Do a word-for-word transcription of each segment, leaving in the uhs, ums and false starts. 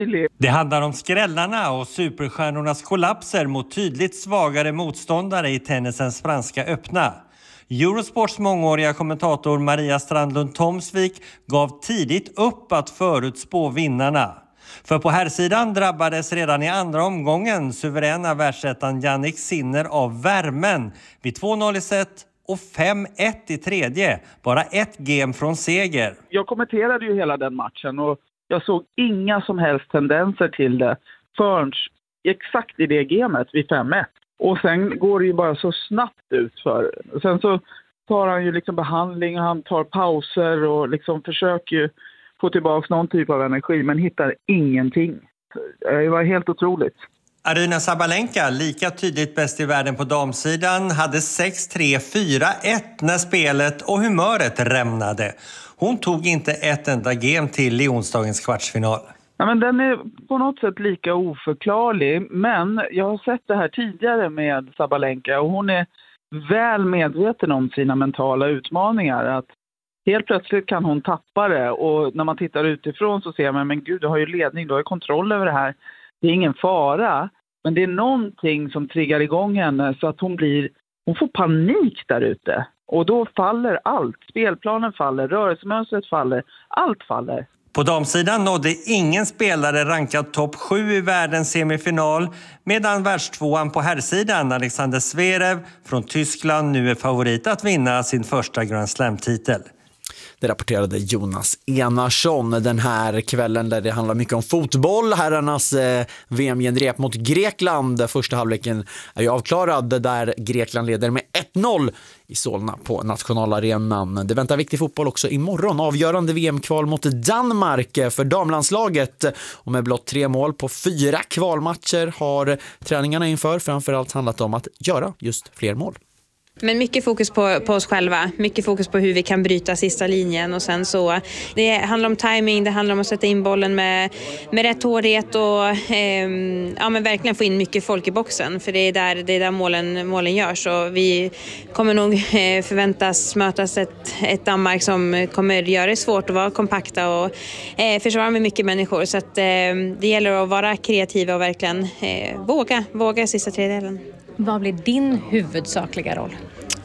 omöjlig. Det handlar om skrällarna och superstjärnornas kollapser mot tydligt svagare motståndare i tennisens franska öppna. Eurosports mångåriga kommentator Maria Strandlund Tomsvik gav tidigt upp att förutspå vinnarna. För på herrsidan drabbades redan i andra omgången suveräna världsettan Jannik Sinner av värmen vid två noll i set och fem ett i tredje. Bara ett game från seger. Jag kommenterade ju hela den matchen och jag såg inga som helst tendenser till det förrän exakt i det gamet vid fem ett. Och sen går det ju bara så snabbt ut för. Sen så tar han ju liksom behandling och han tar pauser och liksom försöker ju få tillbaka någon typ av energi men hittar ingenting. Det var helt otroligt. Aryna Sabalenka, lika tydligt bäst i världen på damsidan, hade sex tre fyra ett när spelet och humöret rämnade. Hon tog inte ett enda game till i onsdagens kvartsfinal. Ja, men den är på något sätt lika oförklarlig, men jag har sett det här tidigare med Sabalenka och hon är väl medveten om sina mentala utmaningar. Att helt plötsligt kan hon tappa det och när man tittar utifrån så ser man, men gud, du har ju ledning, du har ju kontroll över det här. Det är ingen fara, men det är någonting som triggar igång henne så att hon blir, hon får panik där ute. Och då faller allt. Spelplanen faller, rörelsemönstret faller, allt faller. På damsidan nådde ingen spelare rankad topp sju i världens semifinal, medan världstvåan på herrsidan Alexander Zverev från Tyskland nu är favorit att vinna sin första Grand Slam-titel. Det rapporterade Jonas Enarsson den här kvällen där det handlar mycket om fotboll. Herrarnas eh, V M-genrep mot Grekland. Första halvleken är ju avklarad där Grekland leder med ett noll i Solna på nationalarenan. Det väntar viktig fotboll också imorgon. Avgörande V M-kval mot Danmark för damlandslaget. Och med blott tre mål på fyra kvalmatcher har träningarna inför framförallt handlat om att göra just fler mål. Men mycket fokus på, på oss själva, mycket fokus på hur vi kan bryta sista linjen och sen så det handlar om timing, det handlar om att sätta in bollen med, med rätt hårdhet och eh, ja, men verkligen få in mycket folk i boxen för det är där, det är där målen, målen görs och vi kommer nog eh, förväntas mötas ett, ett Danmark som kommer göra det svårt att vara kompakta och eh, försvara med mycket människor så att eh, det gäller att vara kreativa och verkligen eh, våga, våga sista tredjedelen. Vad blir din huvudsakliga roll?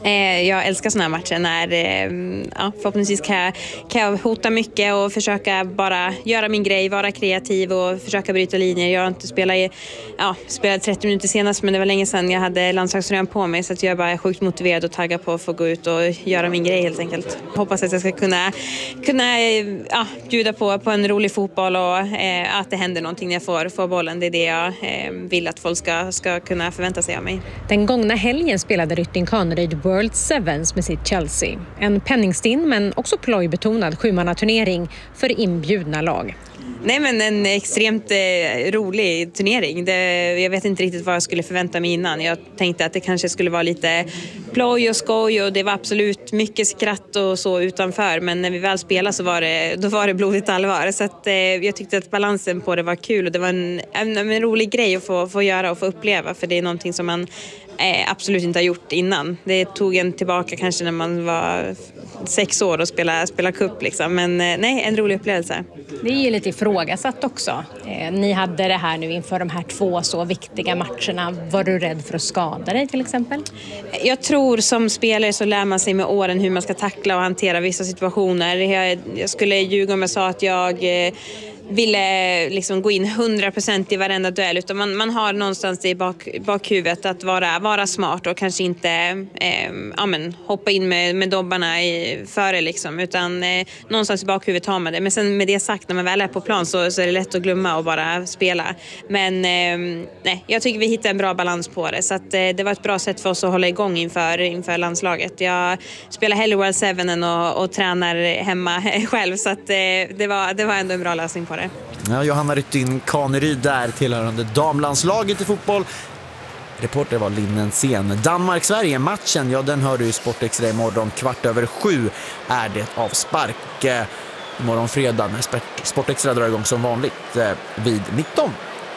Jag älskar såna här matcher när ja, förhoppningsvis kan jag, kan jag hota mycket och försöka bara göra min grej, vara kreativ och försöka bryta linjer. Jag har inte spelat, i, ja, spelat trettio minuter senast men det var länge sedan jag hade landslagströjan på mig så att jag bara är sjukt motiverad och taggad på att få gå ut och göra min grej helt enkelt. Hoppas att jag ska kunna, kunna ja, bjuda på, på en rolig fotboll och eh, att det händer någonting när jag får, får bollen. Det är det jag eh, vill att folk ska, ska kunna förvänta sig av mig. Den gångna helgen spelade Rytting Kaneryd World Sevens med sitt Chelsea. En penningstinn men också plojbetonad sjumannaturnering för inbjudna lag. Nej men en extremt eh, rolig turnering. Det, jag vet inte riktigt vad jag skulle förvänta mig innan. Jag tänkte att det kanske skulle vara lite ploj och skoj och det var absolut mycket skratt och så utanför. Men när vi väl spelade så var det, då var det blodigt allvar. Så att, eh, jag tyckte att balansen på det var kul och det var en, en, en rolig grej att få, få göra och få uppleva. För det är någonting som man eh, absolut inte har gjort innan. Det tog en tillbaka kanske när man var sex år och spelade, spelade cup liksom. Men eh, nej, en rolig upplevelse. Det är ju lite ifrågasatt också. Eh, ni hade det här nu inför de här två så viktiga matcherna. Var du rädd för att skada dig till exempel? Jag tror som spelare så lär man sig med åren hur man ska tackla och hantera vissa situationer. Jag, jag skulle ljuga om jag sa att jag... Eh, ville liksom gå in hundra procent i varenda duell utan man, man har någonstans i bak, bakhuvudet att vara, vara smart och kanske inte eh, ja, men, hoppa in med, med dobbarna i, före liksom, utan eh, någonstans i bakhuvudet har man det. Men sen med det sagt, när man väl är på plan så, så är det lätt att glömma och bara spela. Men eh, nej, jag tycker vi hittar en bra balans på det så att, eh, det var ett bra sätt för oss att hålla igång inför, inför landslaget. Jag spelar hellre World Seven och, och tränar hemma själv så att, eh, det, var, det var ändå en bra lösning på det. Ja, Johanna Rytting Kaneryd där tillhörande damlandslaget i fotboll. Reporter var Linnensén. Danmark-Sverige, matchen, ja den hör du i Sportextra imorgon kvart över sju är det avspark. Imorgon fredag när Sportextra drar igång som vanligt vid nitton.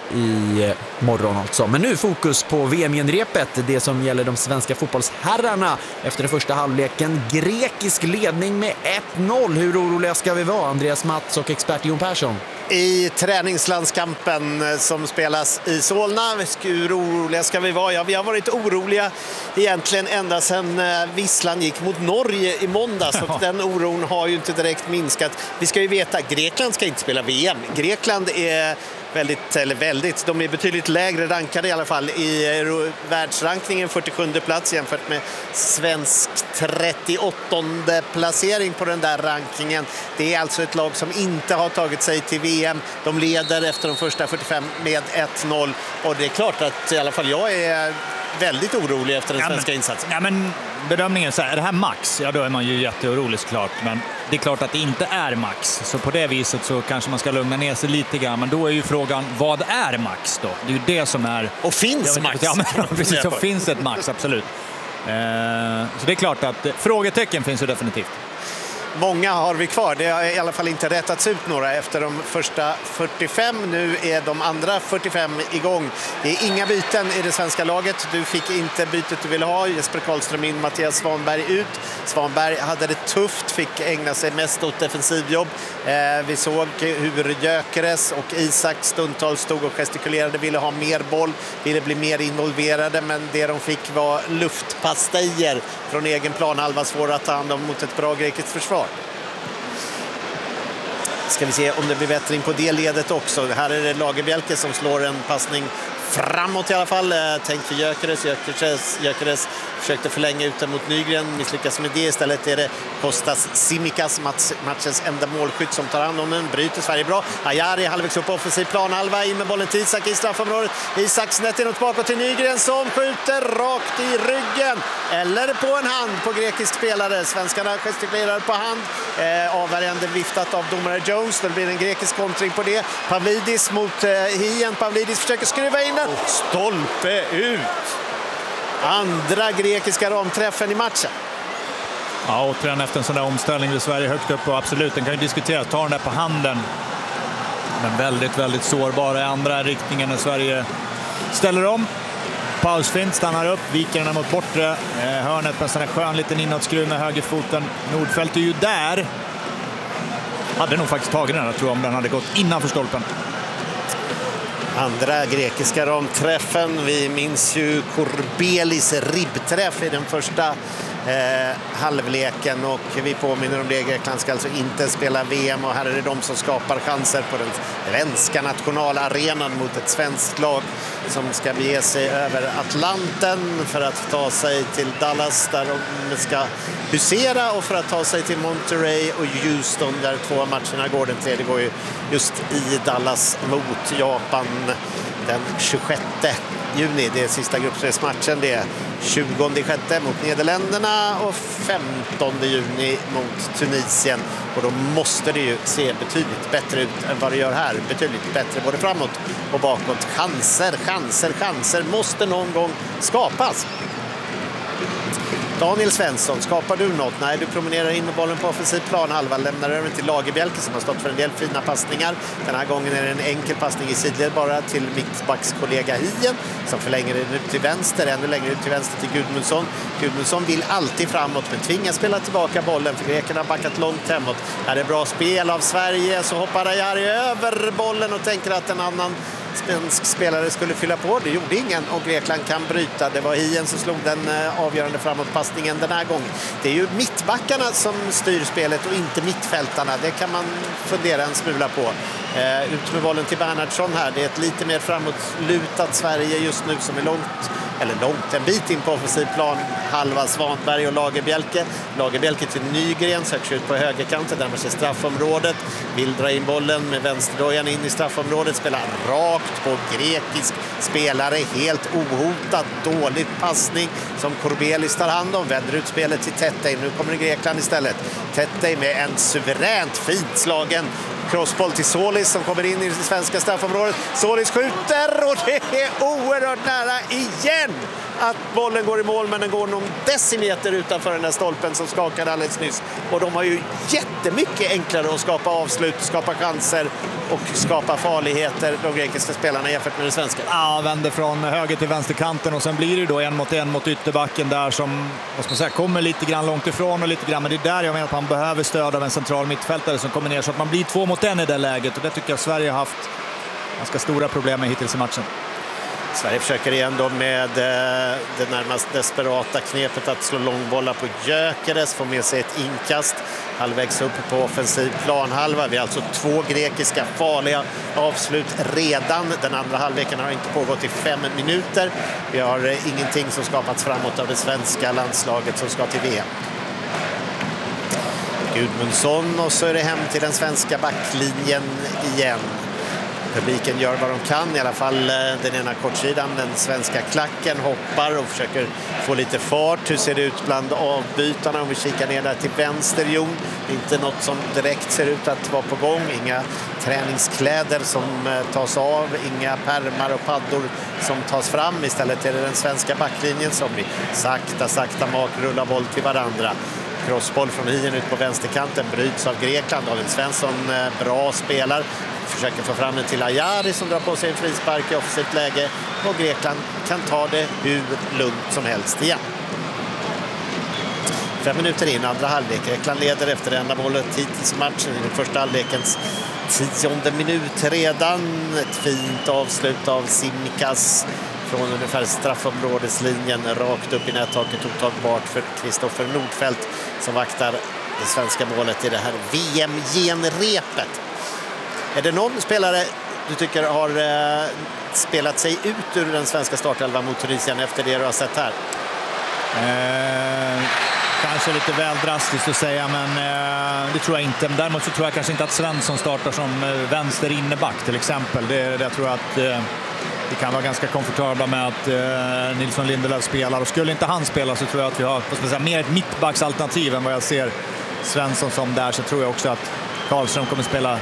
i morgon alltså. Men nu fokus på V M-genrepet, det som gäller de svenska fotbollsherrarna efter den första halvleken. Grekisk ledning med ett noll. Hur oroliga ska vi vara? Andreas Mats och expert Jon Persson. I träningslandskampen som spelas i Solna, hur oroliga ska vi vara? Ja, vi har varit oroliga egentligen ända sedan visslan gick mot Norge i måndags och den oron har ju inte direkt minskat. Vi ska ju veta, Grekland ska inte spela V M. Grekland är väldigt, eller väldigt, de är betydligt lägre rankade i alla fall i världsrankningen, fyrtiosjunde plats jämfört med svensk trettioåttonde placering på den där rankingen. Det är alltså ett lag som inte har tagit sig till V M. De leder efter de första fyrtiofem med ett noll och det är klart att i alla fall jag är väldigt orolig efter den ja, svenska men, insatsen. Ja, men bedömningen så här, är det här max? Ja, då är man ju jätteorolig såklart. Men det är klart att det inte är max. Så på det viset så kanske man ska lugna ner sig lite grann. Men då är ju frågan, vad är max då? Det är ju det som är... Och finns vet, max? Ja, men precis. Så finns ett max, absolut. Eh, så det är klart att frågetecken finns ju definitivt. Många har vi kvar. Det har i alla fall inte rättats ut några efter de första fyrtiofem. Nu är de andra fyrtiofem igång. Det är inga byten i det svenska laget. Du fick inte bytet du ville ha. Jesper Karlström in, Mattias Svanberg ut. Svanberg hade det tufft, fick ägna sig mest åt defensivjobb. Eh, vi såg hur Gyökeres och Isak stundtals stod och gestikulerade, ville ha mer boll, ville bli mer involverade, men det de fick var luftpastejer från egen planhalva, svåra att ta hand om mot ett bra grekiskt försvar. Ska vi se om det blir bättring på det ledet också. Här är det Lagerbielke som slår en passning framåt i alla fall. Tänkt för Gyökeres. Gyökeres, Gyökeres försökte förlänga ut den mot Nygren. Misslyckas med det. Istället är det Kostas Simikas, matchens enda målskytt, som tar hand om den. Bryter Sverige bra. Ajari halvvägs upp offensiv planhalva. In med bollen till Isak i straffområdet. Isak snett inåt bakåt till Nygren som skjuter rakt i ryggen. Eller på en hand på grekisk spelare. Svenskarna gestikulerar på hand. Eh, avvärjande viftat av domare Jones. Det blir en grekisk kontring på det. Pavlidis mot eh, Hien. Pavlidis försöker skruva in den. Stolpe ut. Andra grekiska ramträffen i matchen. Ja, återigen efter en sån där omställning vid Sverige högt upp, och absolut, den kan ju diskuteras. Ta den där på handen. Men väldigt, väldigt sårbara i andra riktningen när Sverige ställer om. Pausfint, stannar upp, viker den mot bortre eh, hörnet med en sån här skön liten inåtskruv med högerfoten. Nordfeldt är ju där. Hade nog faktiskt tagit den här, tror jag, om den hade gått innanför stolpen. Andra grekiska ramträffen. Vi minns ju Korbelis ribbträff i den första eh, halvleken, och vi påminner om det. Grekland ska alltså inte spela V M, och här är det de som skapar chanser på den svenska nationalarenan mot ett svenskt lag som ska bege sig över Atlanten för att ta sig till Dallas där de ska husera, och för att ta sig till Monterey och Houston där två matcherna går. Den tredje går ju just i Dallas mot Japan den tjugosjätte juni. Det är sista gruppspelsmatchen. Det är tjugonde sjätte mot Nederländerna och femtonde juni mot Tunisien. Och då måste det ju se betydligt bättre ut än vad det gör här. Betydligt bättre både framåt och bakåt. Chanser, chanser, chanser måste någon gång skapas. Daniel Svensson, skapar du något? Nej, du promenerar in med bollen på offensiv planhalva, lämnar över till Lagerbielke som har stått för en del fina passningar. Den här gången är det en enkel passning i sidled bara till mittbackskollega Hien som förlänger den ut till vänster, ännu längre ut till vänster till Gudmundsson. Gudmundsson vill alltid framåt men tvingas spela tillbaka bollen för grekerna har backat långt hemåt. Här är bra spel av Sverige, så hoppar Ajari över bollen och tänker att en annan svensk spelare skulle fylla på. Det gjorde ingen och Grekland kan bryta. Det var Hien som slog den avgörande framåtpassningen den här gången. Det är ju mittbackarna som styr spelet och inte mittfältarna. Det kan man fundera en smula på. Eh, ut med bollen till Bernhardsson här. Det är ett lite mer framåtlutat Sverige just nu som är långt, eller långt, en bit in på offensiv plan. Halva Svanberg och Lagerbielke. Lagerbielke till Nygren, söker ut på högerkanten, där man ser straffområdet. Vill dra in bollen med vänsterdojan in i straffområdet. Spelar rakt på grekisk spelare, helt ohotat. Dåligt passning som Korbelis tar hand om. Vänder ut spelet till Tettey. Nu kommer Grekland istället. Tettey med en suveränt fint slagen crossboll till Solis som kommer in i det svenska straffområdet. Solis skjuter och det är oerhört nära igen. att bollen går i mål, men den går någon decimeter utanför den där stolpen som skakade alldeles nyss. Och de har ju jättemycket enklare att skapa avslut, skapa chanser och skapa farligheter, de grekiska spelarna, jämfört med de svenska. Ja, vänder från höger till vänsterkanten och sen blir det då en mot en mot ytterbacken där som, vad ska man säga, kommer lite grann långt ifrån och lite grann, men det är där jag menar att man behöver stöd av en central mittfältare som kommer ner så att man blir två mot en i det läget, och det tycker jag Sverige har haft ganska stora problem med hittills i matchen. Sverige försöker igen då med eh, det närmast desperata knepet att slå långbollar på Gyökeres, få med sig ett inkast halvvägs upp på offensiv planhalva. Vi har alltså två grekiska farliga avslut redan. Den andra halvleken har inte pågått i fem minuter. Vi har eh, ingenting som skapats framåt av det svenska landslaget som ska till V M. Gudmundsson, och så är det hem till den svenska backlinjen igen. Publiken gör vad de kan, i alla fall den ena kortsidan, den svenska klacken hoppar och försöker få lite fart. Hur ser det ut bland avbytarna om vi kikar ner där till vänster, Jon? Inte något som direkt ser ut att vara på gång, inga träningskläder som tas av, inga pärmar och paddor som tas fram. Istället är det den svenska backlinjen som blir sakta, sakta mak, rullar boll till varandra. Crossboll från Hien ut på vänsterkanten, bryts av Grekland. David Svensson, bra spelar, försöker få fram den till Ayari som drar på sig en frispark i offensivt läge, och Grekland kan ta det hur lugnt som helst igen. Fem minuter in, andra halvlek. Grekland leder efter det enda målet hittills i matchen i den första halvlekens tionde minut redan. Ett fint avslut av Simnikas från ungefär straffområdeslinjen rakt upp i nättaket, otagbart för Kristoffer Nordfeldt som vaktar det svenska målet i det här V M-genrepet. Är det någon spelare du tycker har eh, spelat sig ut ur den svenska startelvan mot Tunisien efter det du har sett här? Eh, kanske lite väl drastiskt att säga, men eh, det tror jag inte. Däremot så tror jag kanske inte att Svensson startar som eh, vänster inneback till exempel. Det, det jag tror att eh, vi kan vara ganska komfortabla med att eh, Nilsson Lindelöf spelar. Och skulle inte han spela så tror jag att vi har, vad ska man säga, mer ett mittbacksalternativ än vad jag ser Svensson som där. Så tror jag också att Karlström kommer spela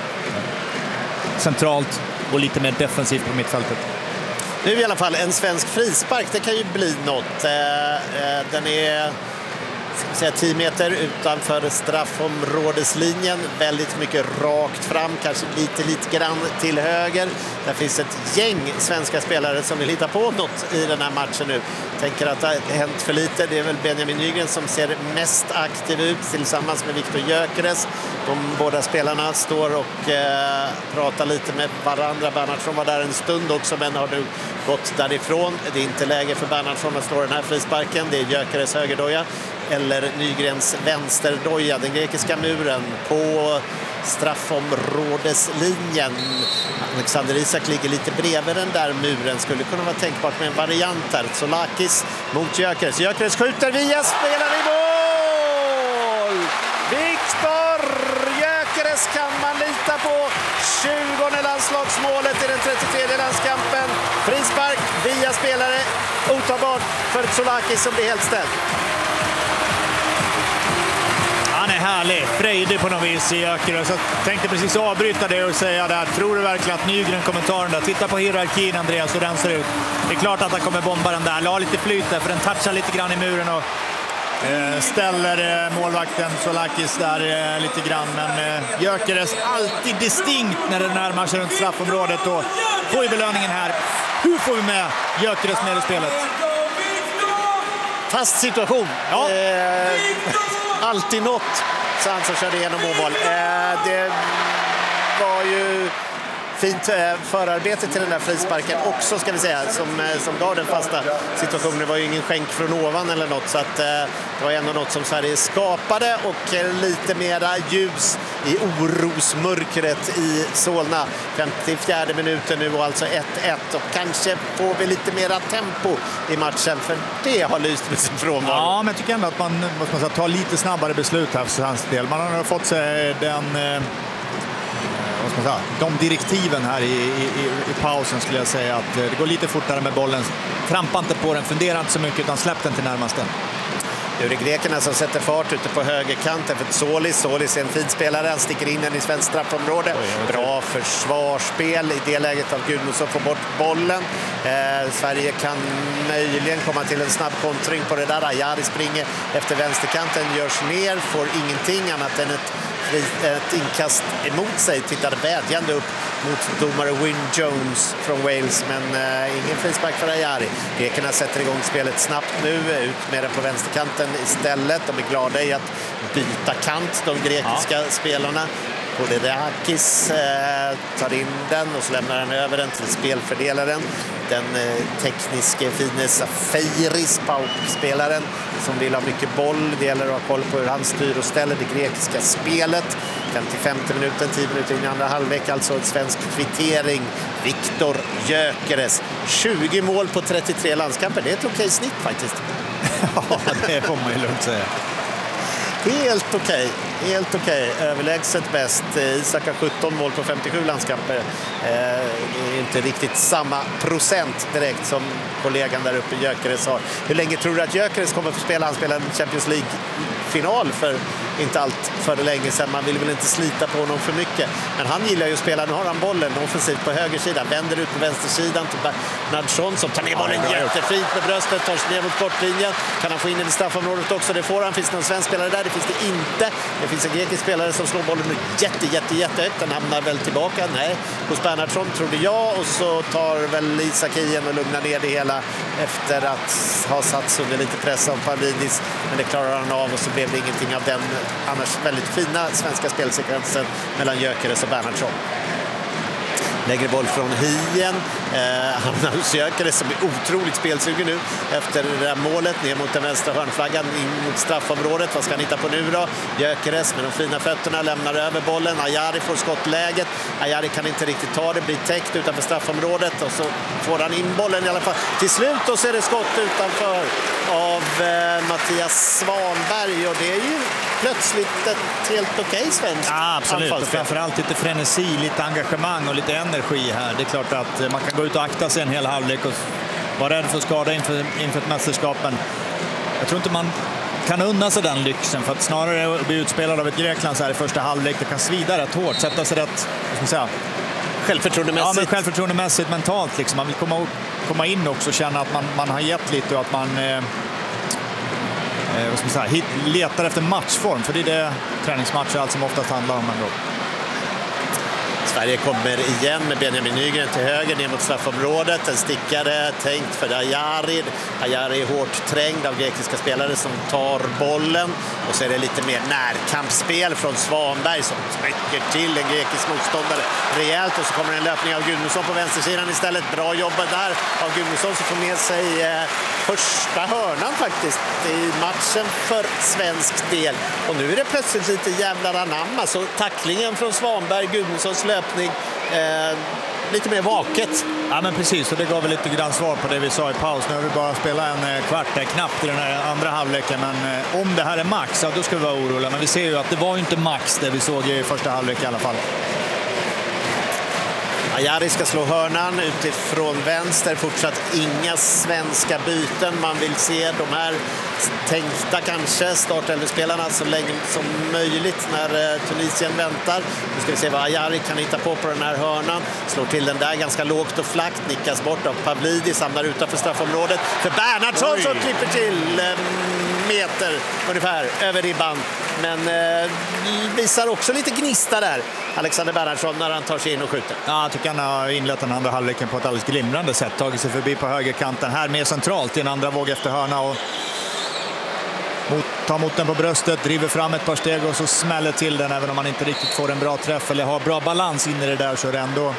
centralt och lite mer defensivt på mittfältet. Nu i alla fall en svensk frispark, det kan ju bli något. Den är säga, tio meter utanför straffområdeslinjen, väldigt mycket rakt fram, kanske lite lite grann till höger. Där finns ett gäng svenska spelare som vill hitta på något i den här matchen nu. Tänker att det har hänt för lite. Det är väl Benjamin Nygren som ser mest aktiv ut tillsammans med Viktor Gyökeres. De båda spelarna står och eh, pratar lite med varandra. Bernhardsson var där en stund också, men har nu gått därifrån. Det är inte läge för Bernhardsson att slå den här frisparken. Det är Gyökeres högerdoja eller Nygrens vänsterdoja. Den grekiska muren på straffområdeslinjen. Alexander Isak ligger lite bredvid den där muren. Skulle kunna vara tänkbart med en variant här. Tsolakis mot Gyökeres. Gyökeres skjuter via, spelar i mål! Viktor Gyökeres kan man lita på. tjugonde landslagsmålet i den trettiotredje landskampen. Frispark via spelare. Otagbart för Tsolakis som blir helt ställd. Han är härlig, frejdig på något vis i Gyökeres. Jag tänkte precis avbryta det och säga där. Tror du verkligen att Nygren kommentaren där? Titta på hierarkin, Andreas, hur den ser ut. Det är klart att han kommer bomba den där. La lite flyt där, för den touchar lite grann i muren och eh, ställer eh, målvakten Tsolakis där eh, lite grann. Men eh, Gyökeres alltid distinkt när det närmar sig runt straffområdet. Och får vi belöningen här. Hur får vi med Gyökeres med i spelet? Fast situation. Ja. Eh, alltid något, så han som körde igenom mål. Eh, det var ju fint eh, förarbete till den där frisparken också, ska vi säga, som, eh, som gav den fasta situationen. Det var ju ingen skänk från ovan eller något, så att, eh, det var ändå något som Sverige skapade, och eh, lite mera ljus i orosmörkret i Solna. femtiofjärde minuten nu och alltså ett ett, och kanske får vi lite mera tempo i matchen, för det har lyst med sin frånvaro. Ja, men jag tycker ändå att man måste man säga, ta lite snabbare beslut här för hans del. Man har fått sig den eh, vad ska man säga, de direktiven här i, i, i pausen, skulle jag säga, att det går lite fortare med bollen. Trampa inte på den, fundera inte så mycket, utan släpp den till närmaste. Nu är det grekerna som sätter fart ute på högerkanten för Solis. Solis är en fin spelare, han sticker in den i svensk straffområde. Bra försvarsspel i det läget av Gudmundsson får bort bollen. Eh, Sverige kan möjligen komma till en snabb kontring på det där. Ajari springer efter vänsterkanten, görs ner, får ingenting annat än ett, ett inkast emot sig. Tittade vädjande upp mot domare Wyn Jones från Wales, men eh, ingen frispark för Ajari. Grekerna sätter igång spelet snabbt nu, ut med den på vänsterkanten istället. De är glada i att byta kant, de grekiska ja. spelarna. Koderakis eh, tar in den och så lämnar han över den till spelfördelaren. Den eh, tekniske fine Safiris, Pauk-spelaren, som vill ha mycket boll. Det gäller att ha koll på hur han styr och ställer det grekiska spelet. femtiofemte minuten, tio minuter in i andra halvlek, alltså en svensk kvittering. Viktor Gyökeres, tjugo mål på trettiotre landskamper. Det är ett okej snitt faktiskt. Ja, det får man ju lugnt säga. Helt okej, helt okej. Överlägset bäst. Isak har sjutton mål på femtiosju landskamper. Eh, det är inte riktigt samma procent direkt som kollegan där uppe, Gyökeres, har. Hur länge tror du att Gyökeres kommer att få spela? Han spelar en Champions League-final för inte allt för länge sedan. Man vill väl inte slita på honom för mycket. Men han gillar ju att spela. Nu har han bollen offensivt på högersidan. Vänder ut på vänstersidan till Bernhardsson som tar ner bollen ja, jättefint med bröstet. Tar sig ner mot kortlinjen. Kan han få in i straffområdet också? Det får han. Finns det någon svensk spelare där? Det finns det inte. Det finns en grekisk spelare som slår bollen jätte, jätte, jättehögt. Den hamnar väl tillbaka. Nej, hos Bernhardsson trodde jag. Och så tar väl Isak igen och lugnar ner det hela efter att ha satts under lite press av Pavlidis. Men det klarar han av och så blev det ingenting av den annars väldigt fina svenska spelsekvensen mellan Gyökeres och Bernhardsson. Lägre boll från Hien. Eh, han har Gyökeres som är otroligt spelsugen nu efter det där målet ner mot den vänstra hörnflaggan in mot straffområdet. Vad ska han hitta på nu då? Gyökeres med de fina fötterna lämnar över bollen. Ajari får skottläget. Ajari kan inte riktigt ta det, blir täckt utanför straffområdet och så får han in bollen i alla fall. Till slut och så är det skott utanför av eh, Mattias Svanberg och det är ju plötsligt ett helt okej svenskt. Ja, absolut. Och framförallt lite frenesi, lite engagemang och lite energi här. Det är klart att man kan gå ut och akta sig en hel halvlek och vara rädd för att skada inför, inför ett mästerskap. Men jag tror inte man kan unna sig den lyxen för att snarare bli utspelad av ett Grekland så här i första halvlek. Det kan svida rätt hårt, sätta sig rätt, vad ska man säga, självförtroendemässigt. Ja, men självförtroendemässigt, mentalt liksom. Man vill komma, komma in också och känna att man, man har gett lite och att man eh, eh, vad ska man säga, hit, letar efter matchform. För det är det träningsmatcher allt som oftast handlar om ändå. Sverige kommer igen med Benjamin Nygren till höger ner mot straffområdet. En stickare tänkt för Ajari. Ajari är hårt trängd av grekiska spelare som tar bollen. Och så är det lite mer närkampsspel från Svanberg som trycker till en grekisk motståndare rejält. Och så kommer en löpning av Gudmundsson på vänstersidan istället. Bra jobbat där av Gudmundsson som får med sig eh, första hörnan faktiskt i matchen för svensk del. Och nu är det plötsligt lite jävla anamma. Så tacklingen från Svanberg, Gudmundssons löpning, eh, lite mer vaket. Ja, men precis, och det gav väl lite grann svar på det vi sa i paus. Nu har vi bara spelat en kvart där, knappt i den här andra halvleken. Men eh, om det här är max, ja, då ska vi vara oroliga. Men vi ser ju att det var ju inte max det vi såg i första halvlek i alla fall. Ajari ska slå hörnan utifrån vänster. Fortsatt inga svenska byten. Man vill se de här tänkta kanske startelvespelarna så länge som möjligt när eh, Tunisien väntar. Nu ska vi se vad Ajari kan hitta på på den här hörnan. Slår till den där ganska lågt och flackt. Nickas bort av Pavlidis. Hamnar utanför straffområdet. För Bernhardsson som klipper till eh, meter ungefär över ribban. Men eh, visar också lite gnista där, Alexander Bernhardsson, när han tar sig in och skjuter. Ja, jag tycker han har inlett den andra halvleken på ett alldeles glimrande sätt. Tagit sig förbi på högerkanten. Här mer centralt i en andra våg efter hörna och mot, tar mot den på bröstet, driver fram ett par steg och så smäller till den. Även om man inte riktigt får en bra träff eller har bra balans in i det där så är det ändå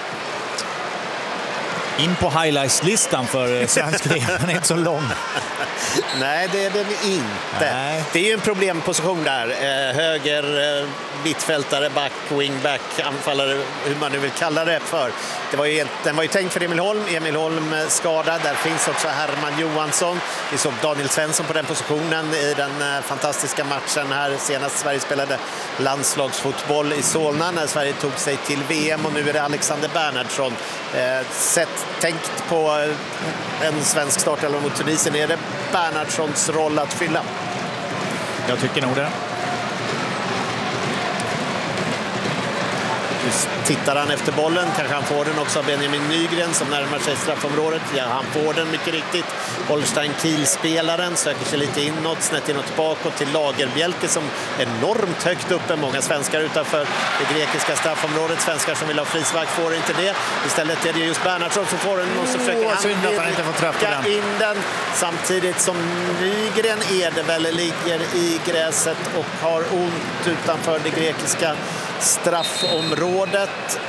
in på highlights-listan för svensk V M. Den är inte så lång. Nej, det är den inte. Nej. Det är ju en problemposition där. Eh, höger, eh, mittfältare, back, wingback, anfallare, hur man nu vill kalla det för. Det var ju, den var ju tänkt för Emil Holm. Emil Holm skadad. Där finns också Herman Johansson. Vi såg Daniel Svensson på den positionen i den eh, fantastiska matchen här. Senast Sverige spelade landslagsfotboll i Solna när Sverige tog sig till V M. Och nu är det Alexander Bernhardsson. Eh, sett, tänkt på en svensk start eller mot Tunisien är det Bernhardssons roll att fylla. Jag tycker nog det. Tittar han efter bollen, kanske han får den också av Benjamin Nygren som närmar sig straffområdet. Ja, han får den mycket riktigt. Holstein Kiel-spelaren söker sig lite inåt, snett inåt bakåt till Lagerbjälke som är enormt högt uppe. Många svenskar utanför det grekiska straffområdet. Svenskar som vill ha frisvakt får inte det. Istället är det just Bernhardsson som får den och så försöker oh, han synd att han inte får träffa den. in den. Samtidigt som Nygren Edeväl ligger i gräset och har ont utanför det grekiska straffområdet.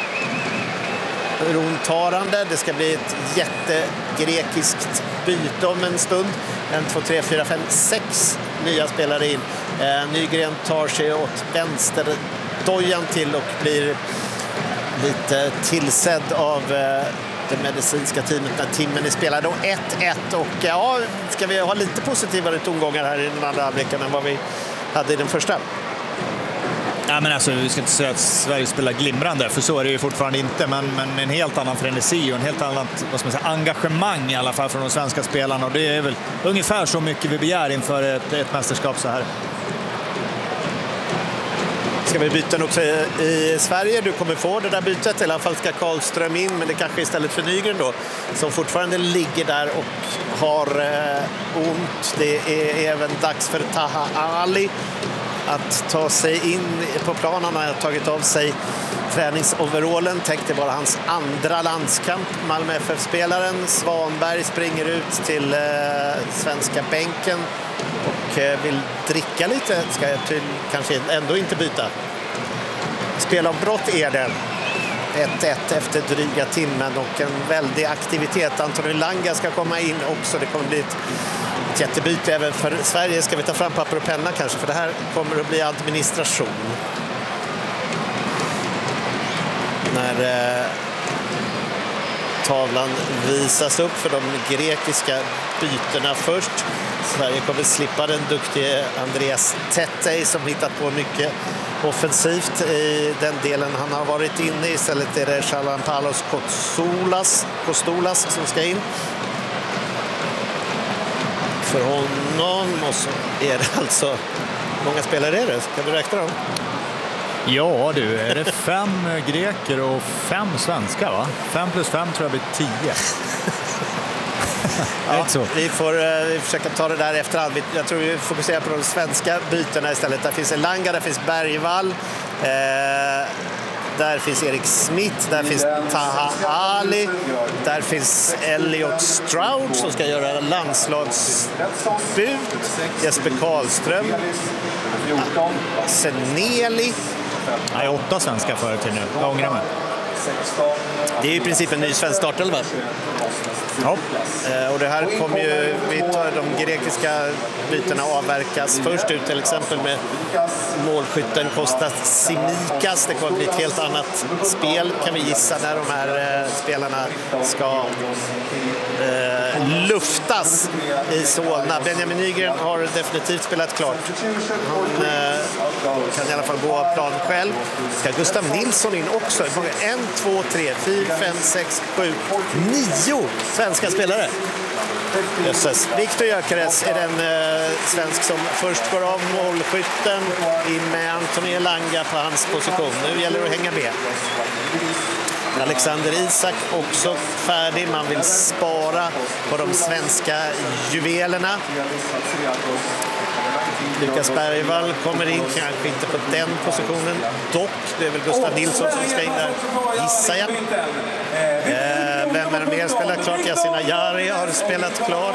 Runtarande. Det ska bli ett jättegrekiskt byte om en stund. En, två, tre, fyra, fem, sex nya spelare in. Eh, Nygren tar sig åt vänster dojan till och blir lite tillsedd av eh, det medicinska teamet när timmen är spelad. Och ett ett och ja, ska vi ha lite positivare tongångar här i den andra halvleken än vad vi hade i den första. Ja, men alltså, vi ska inte säga att Sverige spelar glimrande, för så är det ju fortfarande inte, men, men en helt annan frenesi och en helt annan, vad ska man säga, engagemang i alla fall från de svenska spelarna, och det är väl ungefär så mycket vi begär inför ett, ett mästerskap så här. Ska vi byta också i Sverige? Du kommer få det där bytet, i alla fall ska Karlström in, men det kanske istället för Nygren då, som fortfarande ligger där och har eh, ont. Det är även dags för Taha Ali att ta sig in på planen. Han har tagit av sig träningsoverallen. Tänkte bara hans andra landskamp. Malmö F F-spelaren Svanberg springer ut till eh, svenska bänken och eh, vill dricka lite. Ska jag till, kanske ändå inte byta. Spelavbrott är det. ett ett efter dryga timmen och en väldig aktivitet. Antoni Langa ska komma in också. Det kommer bli ett jättebyte även för Sverige. Ska vi ta fram papper och penna kanske, för det här kommer att bli administration. När eh, tavlan visas upp för de grekiska bytena först. Sverige kommer slippa den duktige Andreas Tettey som hittat på mycket offensivt i den delen han har varit inne i. Istället är det Chalampalos Kostolas, Kostolas som ska in. För honom och så är det alltså, många spelare är det? Kan du räkna dem? Ja du, är det fem greker och fem svenskar va? Fem plus fem tror jag blir tio. Ja, vi får uh, försöka ta det där efterhand. Jag tror vi fokuserar på de svenska bytena istället. Där finns Elanga, där finns Bergvall. Eh, Där finns Erik Smith, där finns Taha Ali, där finns Elliot Stroud som ska göra landslagsdebut, Jesper Karlström, Seneli. Jag är åtta svenska förut till nu, jag ångrar mig. Det är i princip en ny svensk startelva. Ja. Eh, och det här kommer ju, vi tar de grekiska bytena avverkas först ut till exempel med målskytten Kostas Simikas. Det kommer bli ett helt annat spel kan vi gissa när de här eh, spelarna ska eh, luftas i Solna. Benjamin Nygren har definitivt spelat klart. Han eh, kan i alla fall gå av plan själv. Ska Gustav Nilsson in också? En, två, tre, fyra, fem, sex, sju, nio svenska spelare. Jösses. Viktor Gyökeres är den eh, svensk som först går av målskytten in med Antoni Langa på hans position. Nu gäller det att hänga med. Alexander Isak också färdig. Man vill spara på de svenska juvelerna. Lukas Bergvall kommer in, kanske inte på den positionen. Dock, det är väl Gustav Nilsson som ska in där, gissar jag. Eh, vem är det mer spelar klart? Yasin Ayari har spelat klart.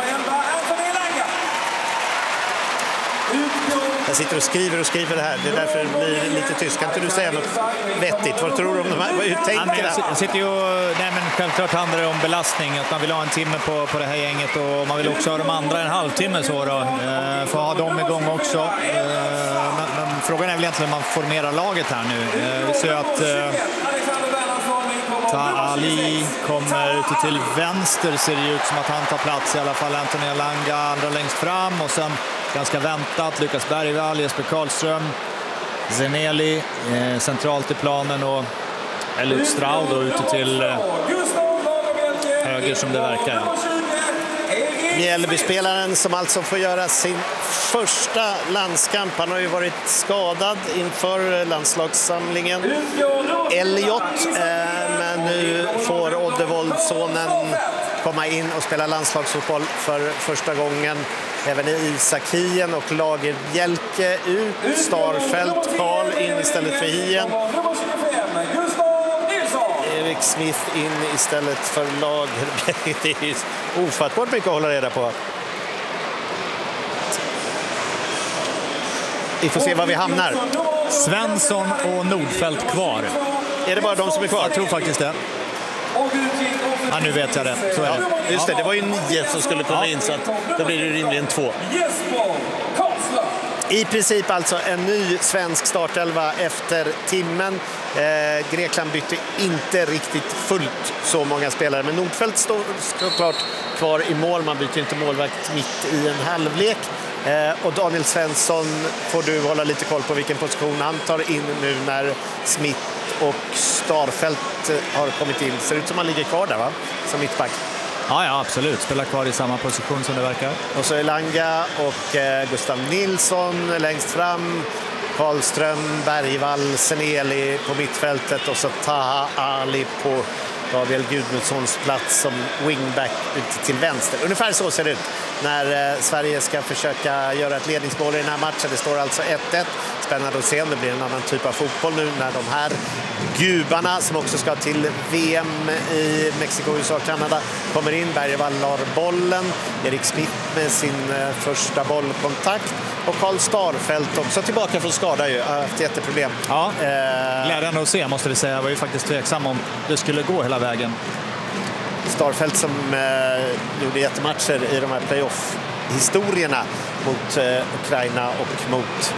Jag sitter och skriver och skriver det här. Det är därför det blir lite tyst. Kan inte du säga något vettigt? Vad tror du om de här? Hur tänker du? Jag sitter ju... Nej, men självklart handlar det om belastning. Att man vill ha en timme på, på det här gänget. Och man vill också ha de andra en halvtimme. Så då. Eh, för att ha dem igång också. Eh, men, men frågan är väl egentligen hur man formerar laget här nu. Eh, vi ser att... Eh, Taha Ali kommer ute till vänster. Ser det ut som att han tar plats. I alla fall Antoni Langa andra längst fram. Och sen... ganska väntat, Lukas Bergvall, Jesper Karlström, Zeneli eh, centralt i planen och Elliot Stroud då ute till eh, höger som det verkar. Mjällbyspelaren som alltså får göra sin första landskamp. Han har ju varit skadad inför landslagssamlingen. Elliot, eh, men nu får Oddevold-sonen komma in och spela landslagsfotboll för första gången. Även Isak Hien och Lagerbjälke ut. Starfelt, Karl in istället för Hien. Erik Smith in istället för Lagerbjälke. Det är ju ofattbart mycket att hålla reda på. Vi får se var vi hamnar. Svensson och Nordfeldt kvar. Är det bara de som är kvar? Jag tror faktiskt det. Ja, nu vet jag det. Så är det. Ja, just det, det var ju nio som skulle komma ja. in, så att då blir det rimligen två. I princip alltså en ny svensk startelva efter timmen. Eh, Grekland bytte inte riktigt fullt så många spelare, men Nordfeldt står såklart kvar i mål. Man byter inte målvakt mitt i en halvlek. Eh, och Daniel Svensson får du hålla lite koll på vilken position han tar in nu när Smith och Starfelt har kommit in. Ser ut som han ligger kvar där, va? Som mittback. Ja, ja, absolut. Spelar kvar i samma position som det verkar. Och så Elanga och eh, Gustav Nilsson längst fram. Karlström, Bergvall, Seneli på mittfältet och så Taha Ali på Gabriel Gudmundssons plats som wingback ut till vänster. Ungefär så ser det ut när eh, Sverige ska försöka göra ett ledningsmål i den här matchen. Det står alltså ett ett. Spännande att se om det blir en annan typ av fotboll nu när de här gubarna som också ska till V M i Mexiko, U S A och Kanada kommer in. Bergvall har bollen. Erik Smith med sin eh, första bollkontakt. Och Karl Starfelt också tillbaka från skada ju. Har haft jätteproblem. Ja, eh... glädjande att se måste vi säga. Jag var ju faktiskt tveksam om det skulle gå hela vägen. Starfelt som eh, gjorde jättematcher i de här playoff-historierna mot eh, Ukraina och mot,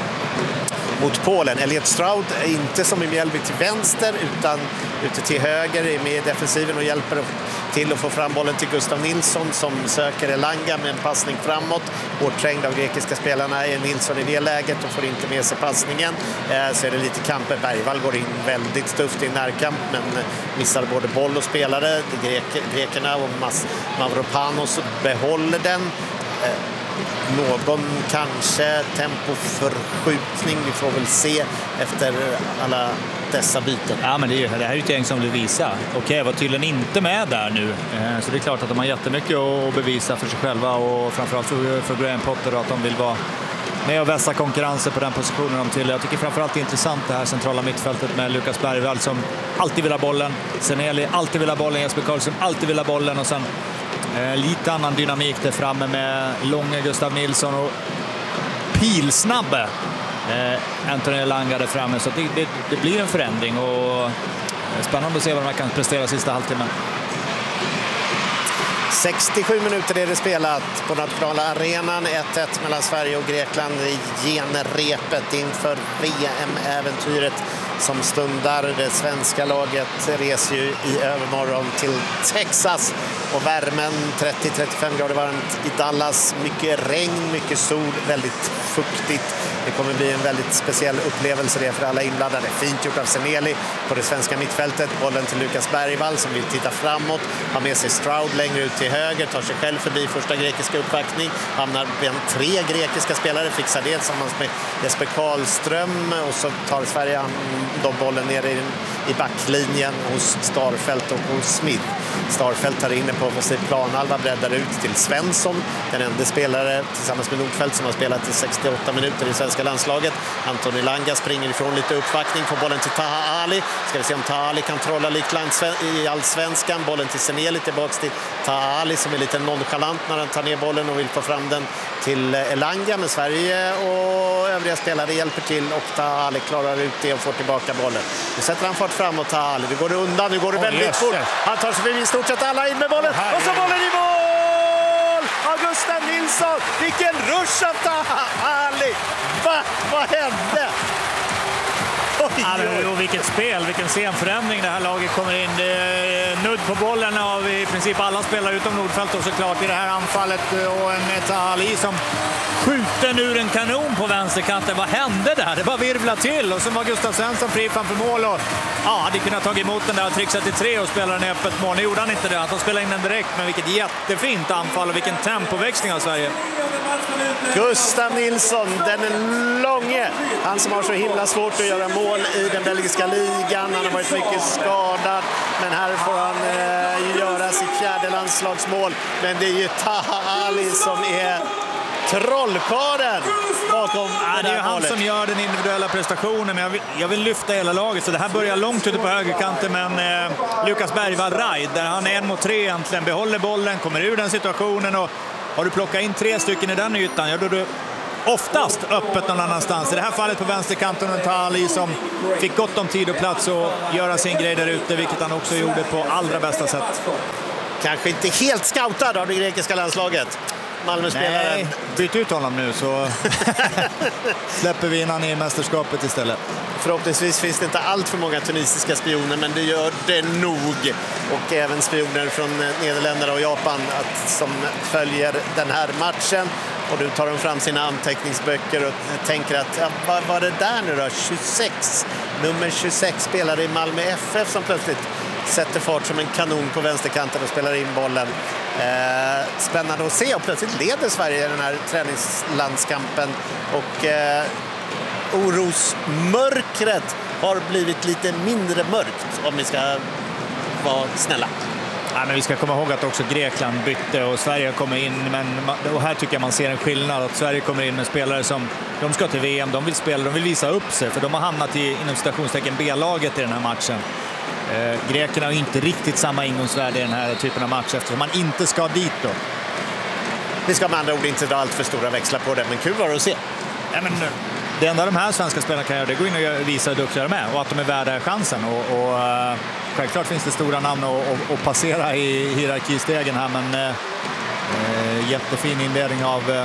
mot Polen. Elliot Stroud är inte som i Mjällby till vänster utan ute till höger, är med i defensiven och hjälper till att få fram bollen till Gustav Nilsson som söker Elanga med en passning framåt. Hårt trängd av grekiska spelarna är Nilsson i det läget och får inte med sig passningen. Eh, så är det lite kamper. Bergvall går in väldigt tufft i närkamp men missar både boll och spelare. Grek, grekerna och Mas, Mavropanos behåller den. Eh, någon kanske tempoförskjutning, vi får väl se efter alla dessa byten. Ja, men det, är, det här är ett gäng som vill visa. Okej, var tydligen inte med där nu. Så det är klart att de har jättemycket att bevisa för sig själva och framförallt för, för Graham Potter att de vill vara med och vässa konkurrensen på den positionen de till. Jag tycker framförallt det är intressant det här centrala mittfältet med Lukas Bergvall som alltid vill ha bollen. Seneli alltid vill ha bollen. Jesper Karlsson alltid vill ha bollen och sen eh, lite annan dynamik där framme med långa Gustav Nilsson och pilsnabbe Eh, Anthony Elanga där framme, så det, det, det blir en förändring och spännande att se vad man kan prestera sista halvtimmen. sextiosju minuter är det spelat på nationella arenan. ett ett mellan Sverige och Grekland i genrepet inför V M-äventyret som stundar. Det svenska laget reser ju i övermorgon till Texas och värmen trettio till trettiofem grader varmt i Dallas. Mycket regn, mycket sol, väldigt fuktigt. Det kommer bli en väldigt speciell upplevelse det för alla inblandade. Fint gjort av Seneli på det svenska mittfältet. Bollen till Lukas Bergvall som vill titta framåt. Har med sig Stroud längre ut till höger. Tar sig själv förbi första grekiska uppvaktning. Hamnar bland tre grekiska spelare. Fixar det tillsammans med Jesper Karlström. Och så tar Sverige de bollen ner i, i backlinjen hos Starfelt och hos Smith. Starfelt tar inne på offensiv planhalva, breddar ut till Svensson. Den enda spelare tillsammans med Nordfeldt som har spelat i sextioåtta minuter i svenska landslaget. Anthony Elanga springer ifrån lite uppvaktning, får bollen till Taha Ali. Ska vi se om Taha Ali kan trolla likt i allsvenskan. Bollen till Seneli, tillbaks till Taha Ali som är lite nonchalant när han tar ner bollen och vill få fram den till Elanga. Men Sverige och övriga spelare hjälper till och Taha Ali klarar ut det och får tillbaka bollen. Nu sätter han fart framåt, Taha Ali. Nu går det undan, nu går det väldigt oh, fort. Han tar sig förbi stort sett alla in med bollen. Oh, och så bollen i mål! Augusta Nilsson! Vilken rush av Taha Ali! Va? Vad hände? Oj, oj. Och vilket spel, vilken scenförändring det här laget kommer in. Det är nudd på bollen av i princip alla spelare utom Nordfeldt och såklart i det här anfallet. Och en Taha Ali som skjuter ur en kanon på vänsterkanten. Vad hände där? Det bara virvla till och så var Gustav Svensson fri framför mål och Ja, hade kunnat ta emot den där och trixat till tre och spela den i öppet mål. Nu gjorde han inte det. Han spelade in den direkt, men vilket jättefint anfall och vilken tempoväxling av Sverige. Gustav Nilsson, den är långe. Han som har så himla svårt att göra mål i den belgiska ligan. Han har varit mycket skadad, men här får han eh, göra sitt fjärde landslagsmål. Men det är ju Taha Ali som är trollkarlen bakom ja, det är ju han som gör den individuella prestationen, men jag vill, jag vill lyfta hela laget, så det här börjar långt ute på högerkanten, men eh, Lukas Bergvall Raid, där han är en mot tre egentligen, behåller bollen, kommer ur den situationen, och har du plockat in tre stycken i den ytan, ja, då är du oftast öppet någon annanstans. I det här fallet på vänsterkanten en Tali som fick gott om tid och plats och göra sin grej där ute, vilket han också gjorde på allra bästa sätt. Kanske inte helt scoutad av det grekiska landslaget. Malmö-spelaren. Nej, byt ut honom nu så släpper vi in han i mästerskapet istället. Förhoppningsvis finns det inte allt för många tunisiska spioner, men det gör det nog. Och även spioner från Nederländerna och Japan att, som följer den här matchen. Och nu tar de fram sina anteckningsböcker och tänker att ja, vad var det där nu då? tjugosex. Nummer tjugosex spelade i Malmö F F som plötsligt sätter fart som en kanon på vänsterkanten och spelar in bollen. Eh, spännande att se, och plötsligt leder Sverige i den här träningslandskampen. Och eh, orosmörkret har blivit lite mindre mörkt, om vi ska vara snälla. Ja, men vi ska komma ihåg att också Grekland bytte och Sverige kommer in, men, och här tycker jag man ser en skillnad, att Sverige kommer in med spelare som de ska till V M, de vill spela, de vill visa upp sig, för de har hamnat i inom citationstecken B-laget i den här matchen. Eh, grekerna har inte riktigt samma ingångsvärde i den här typen av match, eftersom man inte ska dit då. Vi ska med andra ord inte dra allt för stora växlar på det, men kul var det att se. Ja, men det enda de här svenska spelarna kan göra, det går in och visa hur duktiga de är och att de är värda chansen. Och, och uh, självklart finns det stora namn att passera i hierarkistegen här, men uh, uh, jättefin inledning av uh, uh,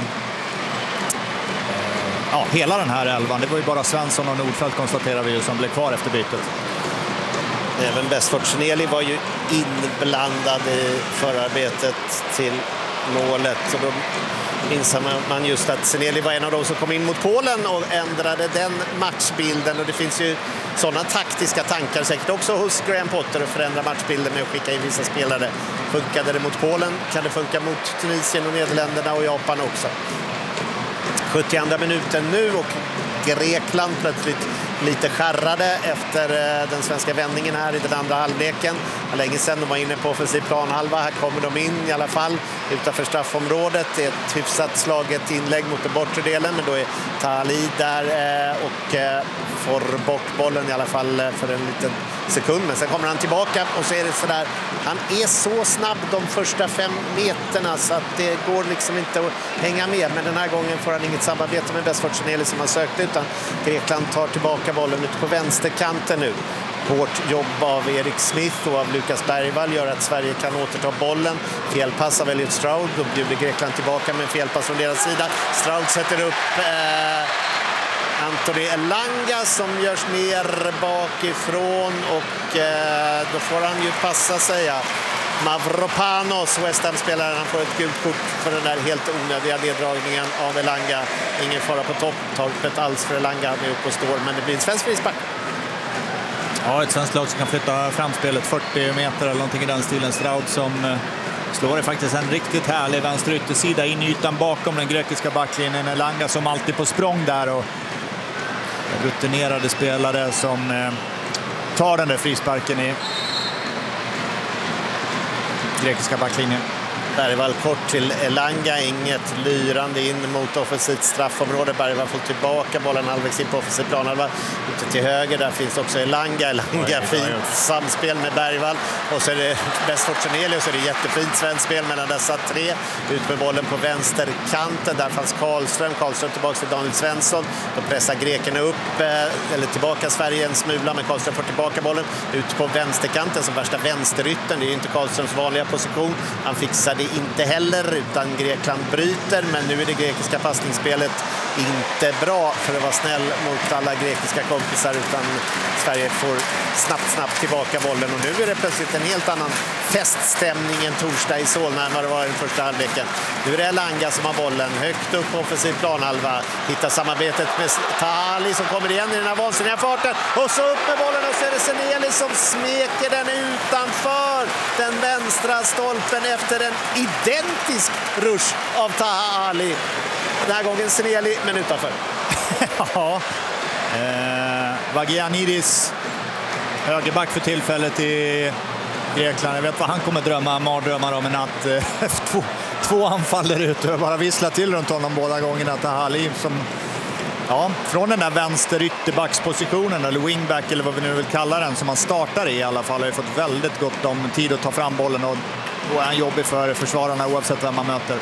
ja, hela den här elvan. Det var ju bara Svensson och Nordfeldt, konstaterar vi ju, som blev kvar efter bytet. Även Besford Seneli var ju inblandad i förarbetet till målet. Så då minns man just att Seneli var en av de som kom in mot Polen och ändrade den matchbilden. Och det finns ju sådana taktiska tankar säkert också hos Graham Potter att förändra matchbilden med att skicka in vissa spelare. Funkade det mot Polen kan det funka mot Tunisien och Nederländerna och Japan också. sjuttioandra minuten nu, och Grekland plötsligt lite skärrade efter den svenska vändningen här i den andra halvleken. Länge sedan de var inne på offensiv planhalva. Här kommer de in i alla fall utanför straffområdet. Det är ett hyfsat slaget inlägg mot den bortre delen, men då är Tali där och får bort bollen i alla fall för en liten sekund. Men sen kommer han tillbaka och så är det sådär. Han är så snabb de första fem meterna så att det går liksom inte att hänga med. Men den här gången får han inget samarbete med Besford Seneli som han sökte, utan Grekland tar tillbaka bollen ut på vänsterkanten nu. Hårt jobb av Erik Smith och av Lukas Bergvall gör att Sverige kan återta bollen. Felpass av Elliot Stroud, då bjuder Grekland tillbaka med en felpass från deras sida. Stroud sätter upp eh, Anthony Elanga som görs ner bakifrån, och eh, då får han ju passa sig. Ja. Mavropanos, West Ham-spelaren, han får ett gult kort för den där helt onödiga neddragningen av Elanga. Ingen fara på topptorpet alls för Elanga, han är uppe och står, men det blir en svensk frispark. Ja, ett svenskt lag som kan flytta fram spelet fyrtio meter eller någonting i den stilen. Stroud som slår är faktiskt en riktigt härlig vänster yttersida in i ytan bakom den grekiska backlinjen. Elanga som alltid på språng där, och rutinerade spelare som eh, tar den där frisparken i grekiska backlinjen. Bergvall kort till Elanga, inget lyrande in mot offensivt straffområde. Bergvall får tillbaka bollen halvvägs in på offensiv planhalva. Ute till höger, där finns också Elanga. Elanga, fint samspel med Bergvall. Och så är det Besford Seneli, och så är det jättefint svenskt spel mellan dessa tre. Ut med bollen på vänsterkanten, där fanns Karlström. Karlström tillbaka till Daniel Svensson. Då pressar grekerna upp, eller tillbaka Sverige en smula, men Karlström får tillbaka bollen. Ut på vänsterkanten som värsta vänsterytten. Det är ju inte Karlströms vanliga position. Han fixar det inte heller, utan Grekland bryter, men nu är det grekiska passningsspelet inte bra för att vara snäll mot alla grekiska kompisar, utan Sverige får snabbt, snabbt tillbaka bollen. Och nu är det plötsligt en helt annan feststämning en torsdag i Solna än vad det var i den första halvleken. Nu är det Elanga som har bollen högt upp på offensiv planhalva. Hittar samarbetet med Tahali som kommer igen i den här vansinniga farten. Och så upp med bollen och så är det Seneli som smeker den utanför den vänstra stolpen efter en identisk rush av Tahali. Den här gången Seneli, men utanför. Ja, eh, Vagianidis, högerback för tillfället i Grekland. Jag vet vad han kommer drömma, mardrömmar om en natt. två, två anfall där ute och bara vissla till runt honom båda gångerna. Tahali som, ja, från den där vänster ytterbackspositionen eller wingback eller vad vi nu vill kalla den, som han startar i i alla fall, har ju fått väldigt gott om tid att ta fram bollen, och då är han jobbig för försvararna oavsett vem man möter.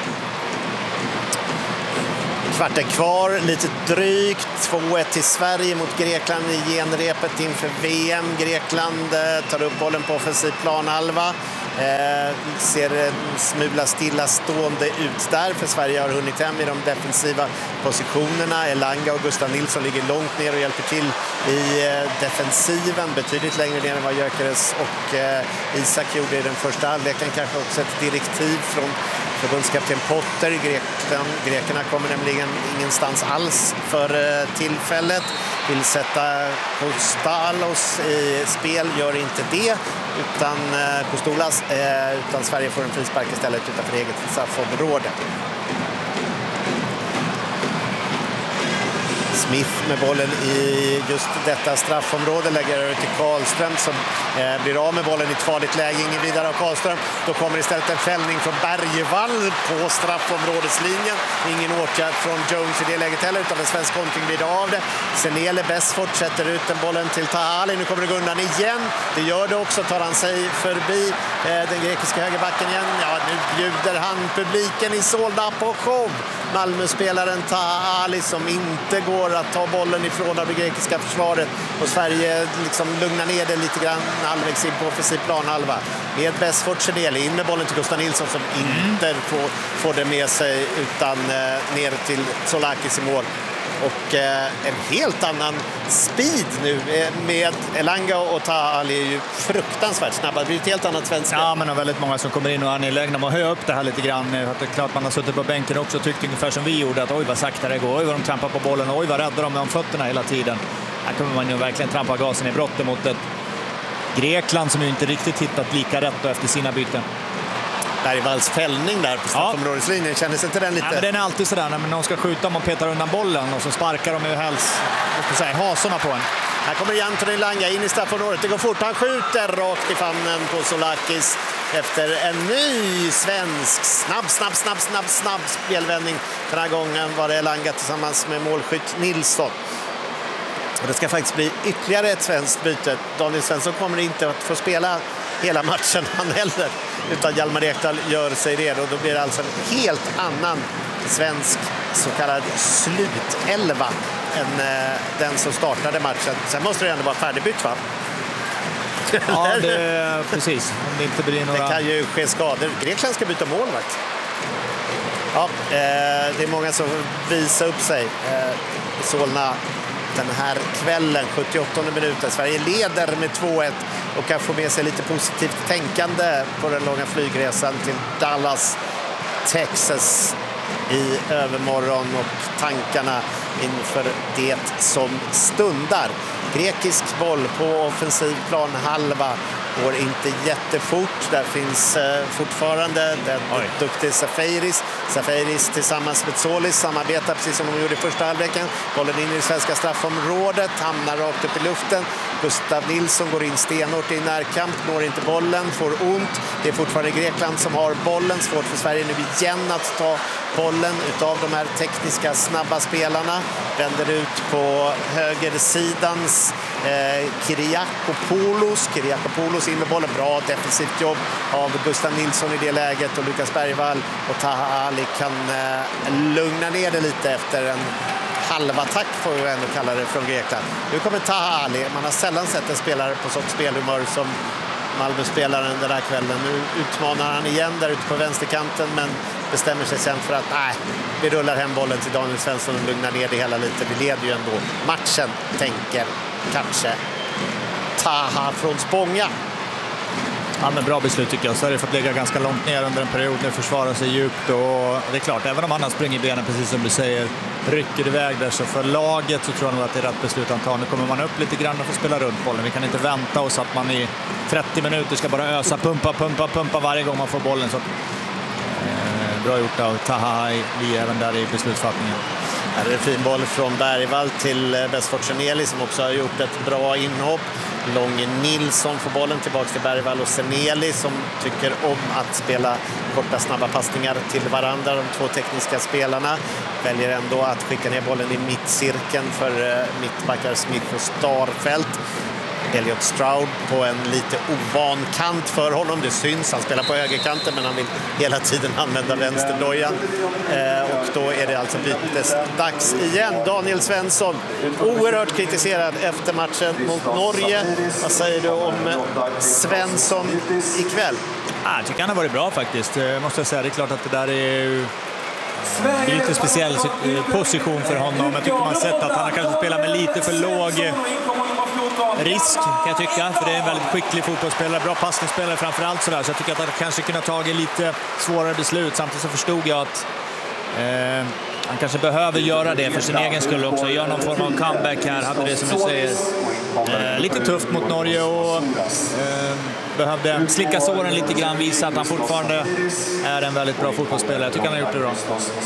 Kvarten kvar, lite drygt. två ett till Sverige mot Grekland i genrepet inför V M. Grekland eh, tar upp bollen på offensiv planhalva. Eh, ser en smula stillastående ut där, för Sverige har hunnit hem i de defensiva positionerna. Elanga och Gustav Nilsson ligger långt ner och hjälper till i eh, defensiven, betydligt längre ner än vad Gyökeres och eh, Isak gjorde i den första halvleken. Kanske också ett direktiv från förbundskapten Potter. Grekland, grekerna kommer nämligen ingenstans alls för eh, tillfället. Vill sätta Kostalos i spel, gör inte det, utan eh, Kostolas, eh, utan Sverige får en frispark istället utanför eget straffområde. Smith med bollen i just detta straffområde, lägger över till Karlström som eh, blir av med bollen i ett farligt läge. Ingen vidare av Karlström. Då kommer istället en fällning från Bergevall på straffområdeslinjen. Ingen åtgärd från Jones i det läget heller, utan en svensk kontring blir av det. Senele Besford sätter ut den bollen till Tahali. Nu kommer det gå undan igen. Det gör det också. Tar han sig förbi eh, den grekiska högerbacken igen. Ja, nu bjuder han publiken i Solna på show. Malmö-spelaren Tahali som inte går att ta bollen ifrån av det grekiska försvaret, och Sverige liksom lugnar ner det lite grann halvvägs in på offensiv planhalva med Besford Seneli in med bollen till Gustav Nilsson som mm. inte får, får det med sig utan eh, ner till Solakis i mål. Och eh, en helt annan speed nu eh, med Elanga och Tahali är ju fruktansvärt snabba. Det blir ett helt annat svenska. Ja, men det är väldigt många som kommer in och är angelägna om att höja upp det här lite grann. Det är klart man har suttit på bänken också och tyckt ungefär som vi gjorde, att oj vad sakta det går, oj vad de trampar på bollen, oj vad räddar de med om fötterna hela tiden. Här kommer man ju verkligen trampa gasen i brotten mot ett Grekland som ju inte riktigt hittat lika rätt efter sina byten. Bergvalls fällning där på straffområdeslinjen, kändes inte den lite... Ja, men den är alltid sådär, när någon ska skjuta och man petar undan bollen och så sparkar de ju helst, jag ska säga, hasorna på en. Här kommer Anthony Elanga in i straffområdet, det går fort, han skjuter rakt i famnen på Solakis efter en ny svensk snabb, snabb, snabb, snabb, snabb spelvändning. Den här gången var det Elanga tillsammans med målskytt Nilsson. Och det ska faktiskt bli ytterligare ett svenskt byte. Daniel Svensson kommer inte att få spela hela matchen han heller, utan Hjalmar Ekdal gör sig redo. Då blir det alltså en helt annan svensk så kallad slutelva än eh, den som startade matchen. Sen måste det ändå vara färdigbytt, va? Ja, det, precis. Om det inte blir några... Det kan ju ske skador. Grekland ska byta målvakt. Ja, eh, det är många som visar upp sig eh, i Solna den här kvällen, sjuttioåttonde minuten. Sverige leder med två ett och kan få med sig lite positivt tänkande på den långa flygresan till Dallas, Texas i övermorgon, och tankarna inför det som stundar. Grekisk boll på offensiv plan halva går inte jättefort. Där finns eh, fortfarande den duktiga Safaris. Safaris tillsammans med Solis samarbetar precis som de gjorde i första halvleken. Bollen in i det svenska straffområdet, hamnar rakt upp i luften. Gustav Nilsson går in stenhårt i närkamp, når inte bollen, får ont. Det är fortfarande Grekland som har bollen. Svårt för Sverige nu igen att ta bollen utav de här tekniska snabba spelarna. Vänder ut på högersidans eh, Kyriakopoulos. Kyriakopoulos in med bollen. Bra defensivt jobb av Gustav Nilsson i det läget, och Lukas Bergvall och Tahali kan eh, lugna ner det lite efter en halvattack, får vi ändå kalla det, från Grekland. Nu kommer Tahali. Man har sällan sett en spelare på sånt spelhumör som Malmö-spelaren den här kvällen. Nu utmanar han igen där ute på vänsterkanten, men bestämmer sig sen för att nej, vi rullar hem bollen till Daniel Svensson och lugnar ner det hela lite. Vi leder ju ändå matchen, tänker kanske Taha från Spånga. Ja, men bra beslut tycker jag. Så har det fått ligga ganska långt ner under en period. Nu försvarar sig djupt och det är klart, även om han har sprungit benen precis som du säger, rycker iväg där, så för laget så tror jag nog att det är rätt beslut han tar. Nu kommer man upp lite grann och får spela runt bollen. Vi kan inte vänta oss att man i trettio minuter ska bara ösa, pumpa, pumpa, pumpa varje gång man får bollen. Så, eh, bra gjort av Taha i, även där i beslutsfattningen. Här är det fin boll från Bergvall till Besford Seneli som också har gjort ett bra inhopp. Långe Nilsson får bollen tillbaka till Bergvall och Seneli som tycker om att spela korta snabba passningar till varandra. De två tekniska spelarna väljer ändå att skicka ner bollen i mittcirkeln för mittbackar Smith och Starfelt. Elliot Stroud på en lite ovan kant för honom. Det syns, han spelar på högerkanten men han vill hela tiden använda vänsterdojan. Eh, och då är det alltså bytesdags igen. Daniel Svensson, oerhört kritiserad efter matchen mot Norge. Vad säger du om Svensson ikväll? Jag tycker han har varit bra faktiskt, måste jag säga. Det är klart att det där är det är lite speciell position för honom. Jag tycker man har sett att han har kanske spelat med lite för låg risk, kan jag tycka, för det är en väldigt skicklig fotbollsspelare, bra passningsspelare framförallt sådär, så jag tycker att han kanske kunde ha tagit lite svårare beslut. Samtidigt så förstod jag att eh, han kanske behöver göra det för sin egen skull också, göra någon form av comeback här. Hade det som du säger eh, lite tufft mot Norge och eh, behövde slicka såren lite grann, visa att han fortfarande är en väldigt bra fotbollsspelare. Jag tycker han har gjort det bra.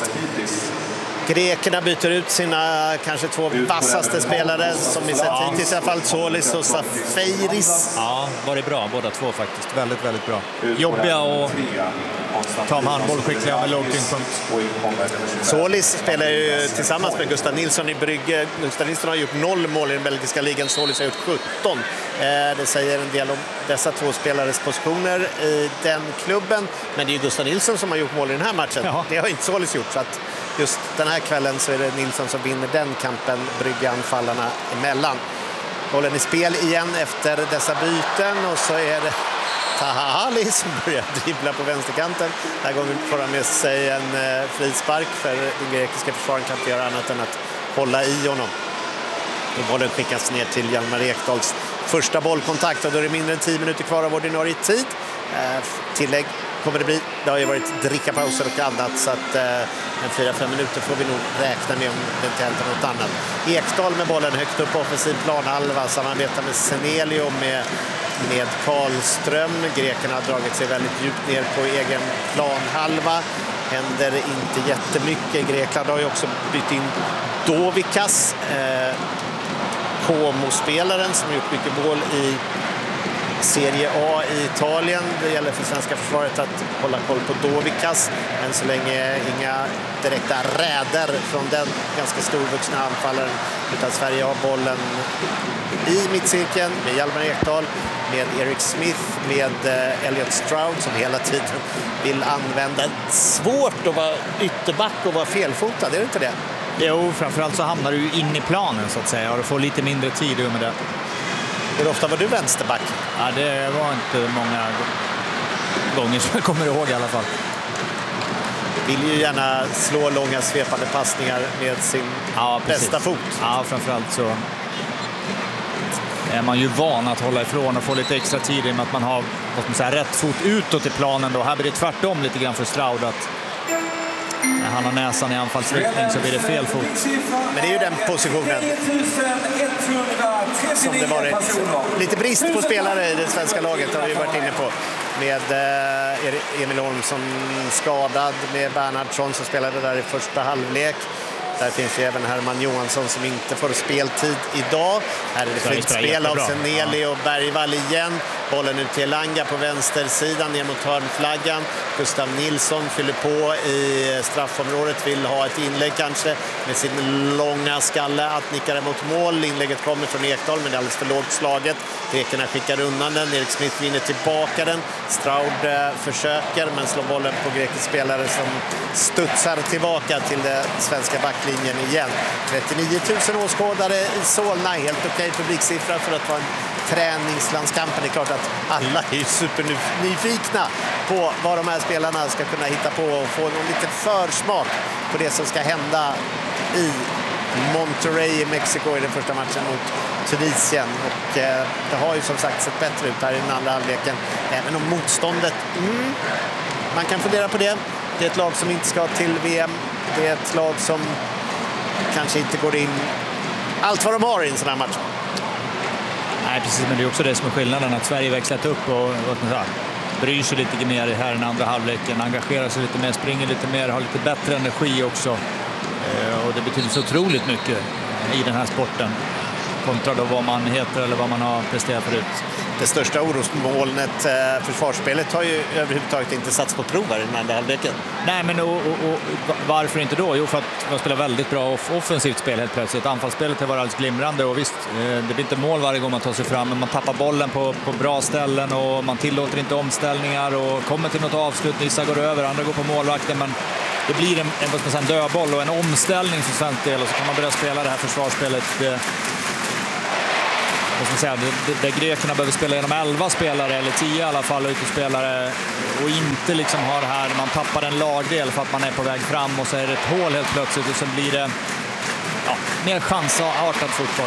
Grekerna byter ut sina kanske två vassaste spelare som vi sett ja. hittills i alla fall, Solis och Safaris. Ja, var det bra båda två faktiskt. Väldigt, väldigt bra. Jobbiga och ta om handboll, skickliga med låg tyngdpunkt. Solis spelar ju tillsammans med Gustav Nilsson i Brygge. Gustav Nilsson har gjort noll mål i den belgiska ligan. Solis har gjort sjutton. Det säger en del om dessa två spelares positioner i den klubben. Men det är ju Gustav Nilsson som har gjort mål i den här matchen. Ja. Det har inte Solis gjort, så att just den här kvällen så är det Nilsson som vinner den kampen, Brygge-anfallarna emellan. Bollen i spel igen efter dessa byten och så är det Taha Ali som börjar dribbla på vänsterkanten. Den här gången får han med sig en eh, frispark, för den grekiska försvararen kan inte göra annat än att hålla i honom. Och bollen skickas ner till Hjalmar Ekdals första bollkontakt och då är det mindre än tio minuter kvar av ordinarie tid. Eh, tillägg kommer det bli. Det har ju varit drickapauser och annat, så att eh, en fyra fem minuter får vi nog räkna med om det inte händer något annat. Ekdal med bollen högt upp på offensiv planhalva, samarbetar med Seneli och med, med Karlström. Grekerna har dragit sig väldigt djupt ner på egen planhalva. Händer inte jättemycket. Grekland har ju också bytt in Dovikas, eh, Como-spelaren som har gjort mycket mål i Serie A i Italien. Det gäller för svenska försvaret att hålla koll på Dovikas. Än så länge inga direkta räder från den ganska storvuxna anfallaren, utan Sverige har bollen i mittcirkeln med Hjalmar Ekdal, med Eric Smith, med Elliot Stroud som hela tiden vill använda. Svårt att vara ytterback och vara felfotad, är det inte det? Jo, framförallt så hamnar du in i planen så att säga och du får lite mindre tid med det. Hur ofta var du vänsterback? Ja, det var inte många gånger som jag kommer ihåg i alla fall. Vill ju gärna slå långa svepande passningar med sin ja, bästa fot. Ja, framförallt så är man ju van att hålla ifrån och få lite extra tid i med att man har vad man säga, rätt fot utåt i planen. Då. Här blir det tvärtom lite grann för Stroud att när han har näsan i anfallsriktning så blir det fel fot. Men det är ju den positionen som det varit lite brist på spelare i det svenska laget, har vi varit inne på. Med eh, Emil Holmsson skadad, med Bernhardsson som spelade där i första halvlek. Där finns ju även Herman Johansson som inte får speltid idag. Här är det fritt spel av Seneli och Bergvall igen. Bollen ut till Elanga på vänstersidan ner mot hörnflaggan. Gustav Nilsson fyller på i straffområdet, vill ha ett inlägg kanske med sin långa skalle att nicka mot mål. Inlägget kommer från Ekdal men det är alldeles för lågt slaget. Grekerna skickar undan den, Erik Smith vinner tillbaka den. Stroud eh, försöker men slår bollen på grekisk spelare som studsar tillbaka till det svenska backlinjen igen. trettionio tusen åskådare i Solna, helt okej publiksiffra för att vara en träningslandskampen. Det är klart att alla är supernyfikna på vad de här spelarna ska kunna hitta på och få en liten försmak på det som ska hända i Monterrey i Mexiko i den första matchen mot Tunisien. Och eh, det har ju som sagt sett bättre ut här i den andra halvleken. Även om motståndet, mm, man kan fundera på det. Det är ett lag som inte ska till V M. Det är ett lag som kanske inte går in allt vad de har i en sån här match. Nej, precis, men det är också det som är skillnaden, att Sverige växlat upp och vad man säger, bryr sig lite mer här i den andra halvleken, engagerar sig lite mer, springer lite mer, har lite bättre energi också. Och det betyder så otroligt mycket i den här sporten kontra då vad man heter eller vad man har presterat förut. Det största orosmolnet, eh, försvarsspelet, har ju överhuvudtaget inte satts på prov här i den andra halvleken. Nej, men och, och, och varför inte då? Jo, för att man spelar väldigt bra off- offensivt spel helt plötsligt. Anfallsspelet har varit alldeles glimrande och visst, eh, det blir inte mål varje gång man tar sig fram, men man tappar bollen på, på bra ställen och man tillåter inte omställningar och kommer till något avslut, vissa går över, andra går på målvakten, men det blir en, en, vad ska man säga, en dödboll och en omställning för svensk del och så kan man börja spela det här försvarsspelet. Det, vad ska man säga, där grekerna behöver spela genom elva spelare eller tio i alla fall utespelare och inte liksom har här, man tappar en lagdel för att man är på väg fram och så är det ett hål helt plötsligt och sen blir det ja, mer chansartat fotboll.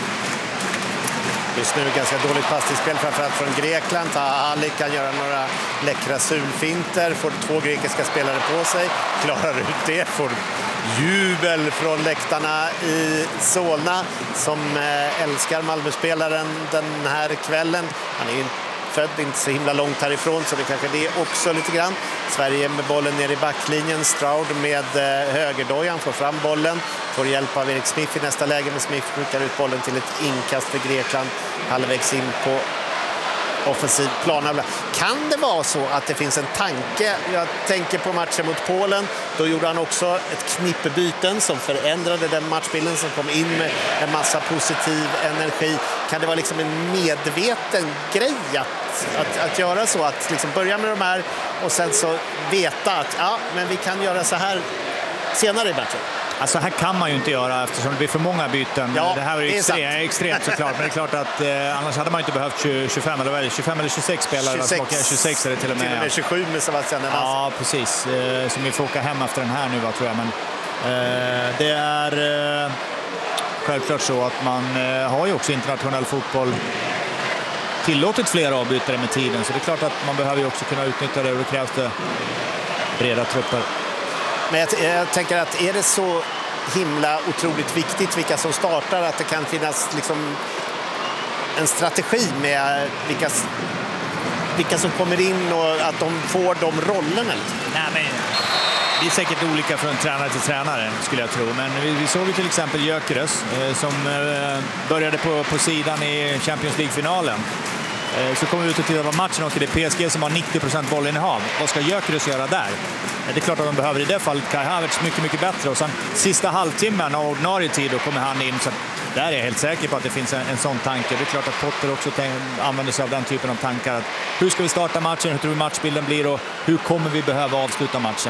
Just nu är ganska dåligt passningsspel framförallt från Grekland. Ali kan göra några läckra sulfinter, får två grekiska spelare på sig, klarar ut det, får jubel från läktarna i Solna som älskar Malmöspelaren den här kvällen. Han är ju född inte så himla långt härifrån, så det kanske det också lite grann. Sverige med bollen ner i backlinjen, Stroud med högerdojan får fram bollen, får hjälp av Erik Smith i nästa läge, men Smith skickar ut bollen till ett inkast för Grekland halvvägs in på offensiv plan. Kan det vara så att det finns en tanke? Jag tänker på matchen mot Polen. Då gjorde han också ett knippebyten som förändrade den matchbilden, som kom in med en massa positiv energi. Kan det vara liksom en medveten grej att, att, att göra så? Att liksom börja med de här och sen så veta att ja, men vi kan göra så här senare i matchen. Alltså här kan man ju inte göra eftersom det blir för många byten. Ja, det här är ju det är extremt, extremt såklart. Men det är klart att eh, annars hade man inte behövt tjugo, tjugofem eller vad är det? tjugofem eller tjugosex spelare. tjugosex, tjugosex är det till och med. Till och med tjugosju med Sebastian Enas. Ja, precis. Eh, som vi får åka hem efter den här nu, va, tror jag. Men eh, det är eh, självklart så att man eh, har ju också internationell fotboll tillåtit flera avbytare med tiden. Så det är klart att man behöver ju också kunna utnyttja det och det krävs det breda trupper. Men jag, jag tänker att är det så himla otroligt viktigt vilka som startar, att det kan finnas liksom en strategi med vilka, vilka som kommer in och att de får de rollerna? Nej, men det är säkert olika från tränare till tränare skulle jag tro. Men vi, vi såg ju till exempel Gyökeres eh, som eh, började på, på sidan i Champions League-finalen. Så kommer vi ut och tittar på matchen och det är P S G som har nittio procent bollinnehav. Vad ska Gyökeres göra där? Det är klart att de behöver i det fallet Kai Havertz mycket, mycket bättre. Och sen sista halvtimmen av ordinarie tid då kommer han in. Så där är jag helt säker på att det finns en, en sån tanke. Det är klart att Potter också använder sig av den typen av tankar. Att hur ska vi starta matchen? Hur tror vi matchbilden blir? Och hur kommer vi behöva avsluta matchen?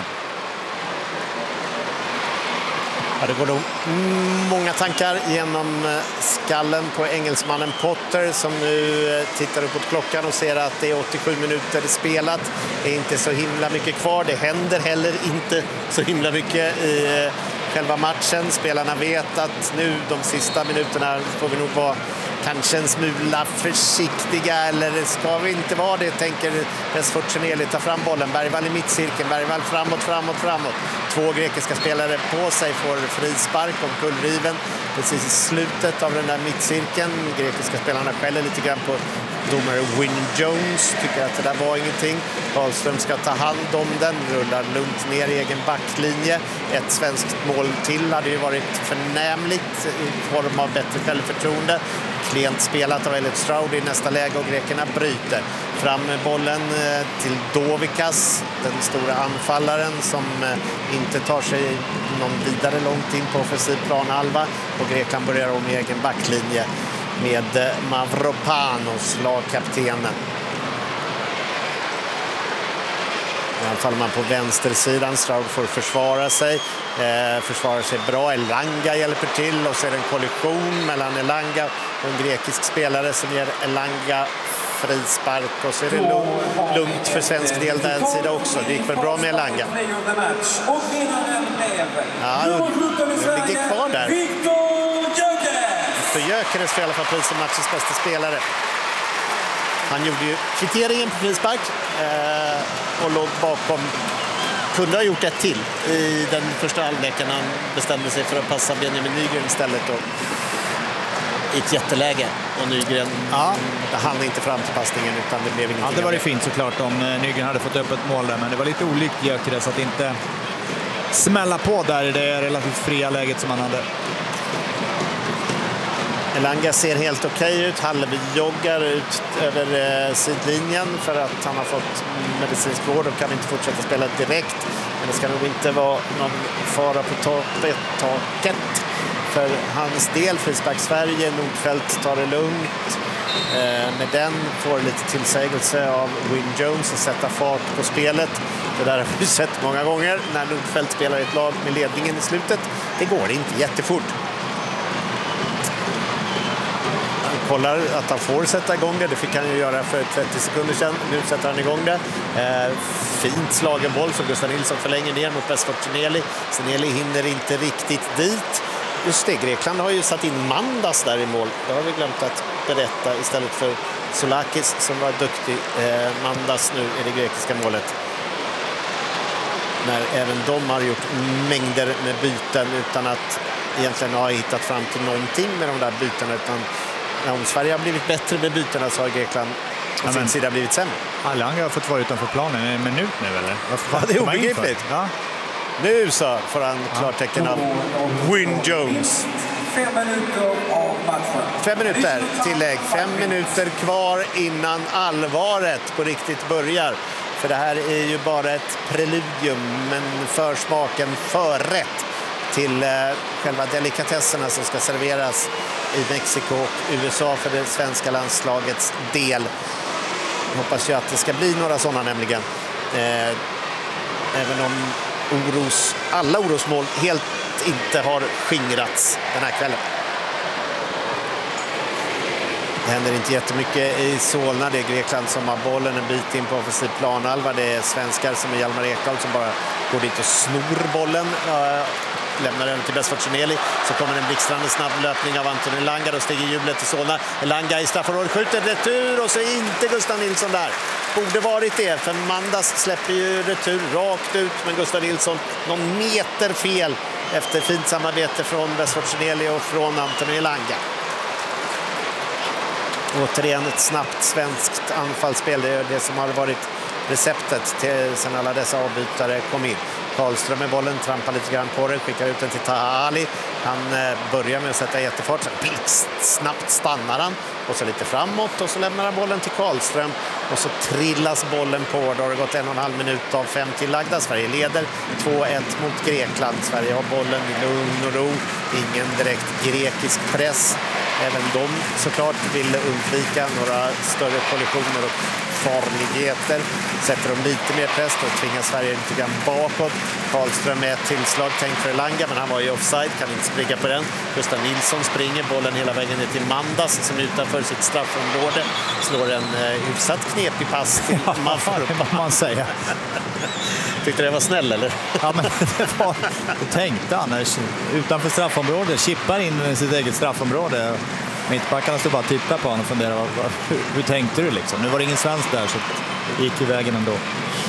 Ja, det går nog många tankar genom skallen på engelsmannen Potter som nu tittar upp åt klockan och ser att det är åttiosju minuter spelat. Det är inte så himla mycket kvar. Det händer heller inte så himla mycket i själva matchen. Spelarna vet att nu de sista minuterna får vi nog vara kanske en smula försiktiga, eller ska vi inte vara det, tänker Vesfortseneli. Ta fram bollen, Bergvall i mittcirkeln, Bergvall framåt, framåt, framåt. Två grekiska spelare på sig, får frispark och kullriven precis i slutet av den där mittcirkeln. Grekiska spelarna skäller lite grann på domare Wyn Jones, tycker att det där var ingenting. Karlström ska ta hand om den, rullar lugnt ner i egen backlinje. Ett svenskt mål till hade ju varit förnämligt i form av bättre självförtroende. Klent spelat av Elliot Stroud i nästa läge och grekerna bryter. Fram med bollen till Dovikas, den stora anfallaren som inte tar sig någon vidare långt in på offensiv planhalva. Och Grekland börjar om i egen backlinje med Mavropanos, lagkaptenen. I alla fall man på vänstersidan. Stroud får försvara sig. Eh, försvarar sig bra. Elanga hjälper till. Och så är det en kollision mellan Elanga och en grekisk spelare som ger Elanga frispark. Och så är det lugnt för svensk del där en sida också. Det gick väl bra med Elanga. Ja, det ligger kvar där. För Gyökeres får i alla fall pris som matchens bästa spelare. Han gjorde ju kvitteringen på frispark eh, och låg bakom. Kunde ha gjort ett till i den första halvleken. Han bestämde sig för att passa Benjamin Nygren istället då, i ett jätteläge. Och Nygren ja. hann inte fram till passningen utan det blev ingenting. Ja, det var det fint såklart om Nygren hade fått upp ett mål där. Men det var lite olikt Gyökeres att inte smälla på där i det relativt fria läget som han hade. Elanga ser helt okej ut, halvjoggar ut över eh, sidlinjen för att han har fått medicinsk vård och kan inte fortsätta spela direkt. Men det ska nog inte vara någon fara på taket, taket. För hans del, frispark Sverige, Nordfeldt tar det lugnt. Eh, med den får lite tillsägelse av Wyn Jones att sätta fart på spelet. Det där har vi sett många gånger när Nordfeldt spelar ett lag med ledningen i slutet. Det går inte jättefort. Kollar att han får sätta igång det. Det fick han ju göra för trettio sekunder sedan. Nu sätter han igång det. Eh, fint slagen boll som Gustav Nilsson förlänger ner mot Besford Cinelli. Cinelli hinner inte riktigt dit. Just det, Grekland har ju satt in Mandas där i mål. Det har vi glömt att berätta istället för Soulakis som var duktig. Eh, Mandas nu är det grekiska målet. När även de har gjort mängder med byten utan att egentligen ha hittat fram till någonting med de där bytena, utan om Sverige har blivit bättre med bytena så har Grekland på sin sida blivit sämre. Elanga har fått vara utanför planen en minut nu, eller? Ja, det är obegripligt. Ja. Nu så får han klartecken av Wyn Jones. Fem minuter av matchen. Fem minuter tillägg. Fem minuter kvar innan allvaret på riktigt börjar. För det här är ju bara ett preludium, men försmaken, förrätt till eh, själva delikatesserna som ska serveras i Mexiko och U S A för det svenska landslagets del. Jag hoppas ju att det ska bli några sådana nämligen. Eh, även om oros, alla orosmål helt inte har skingrats den här kvällen. Det händer inte jättemycket i Solna. Det är Grekland som har bollen en bit in på offensiv planhalva. Det är svenskar som är Hjalmar Ekdal som bara går dit och snor bollen. Lämnar den till Besford Cinelli. Så kommer en blixtrande snabb löpning av Anton Elanga. Då stiger jublet till Solna. Elanga i straffområdet skjuter retur och så är inte Gustav Nilsson där. Borde varit det, för Mandas släpper ju retur rakt ut. Men Gustav Nilsson någon meter fel efter fint samarbete från Besford Cinelli och från Anton Elanga. Återigen ett snabbt svenskt anfallsspel. Det är det som har varit receptet till sen alla dessa avbytare kom in. Karlström med bollen, trampar lite grann på den, skickar ut den till Taha Ali. Han eh, börjar med att sätta jättefart, sen blixt, snabbt stannar han och så lite framåt och så lämnar han bollen till Karlström och så trillas bollen på. Då har det gått en och en halv minut av fem tillagda. Sverige leder två ett mot Grekland. Sverige har bollen i lugn och ro, ingen direkt grekisk press. Även de såklart vill undvika några större kollisioner och farligheter. Sätter de lite mer press och tvingar Sverige lite grann bakåt. Karlström med ett tillslag tänkt för Elanga, men han var ju offside, kan inte springa på den. Gustav Nilsson springer bollen hela vägen ner till Mandas som utanför sitt straffområde slår en eh, hyfsat knepig pass till Manfred. Ja, man säga. Tyckte det var snäll, eller? Ja, men det var, det tänkte han. Utanför straffområdet, chippar in i sitt eget straffområde. Mittbackarna stod bara och tittade på honom och funderade, vad, vad, hur, hur tänkte du liksom? Nu var det ingen svensk där så det gick ju vägen ändå.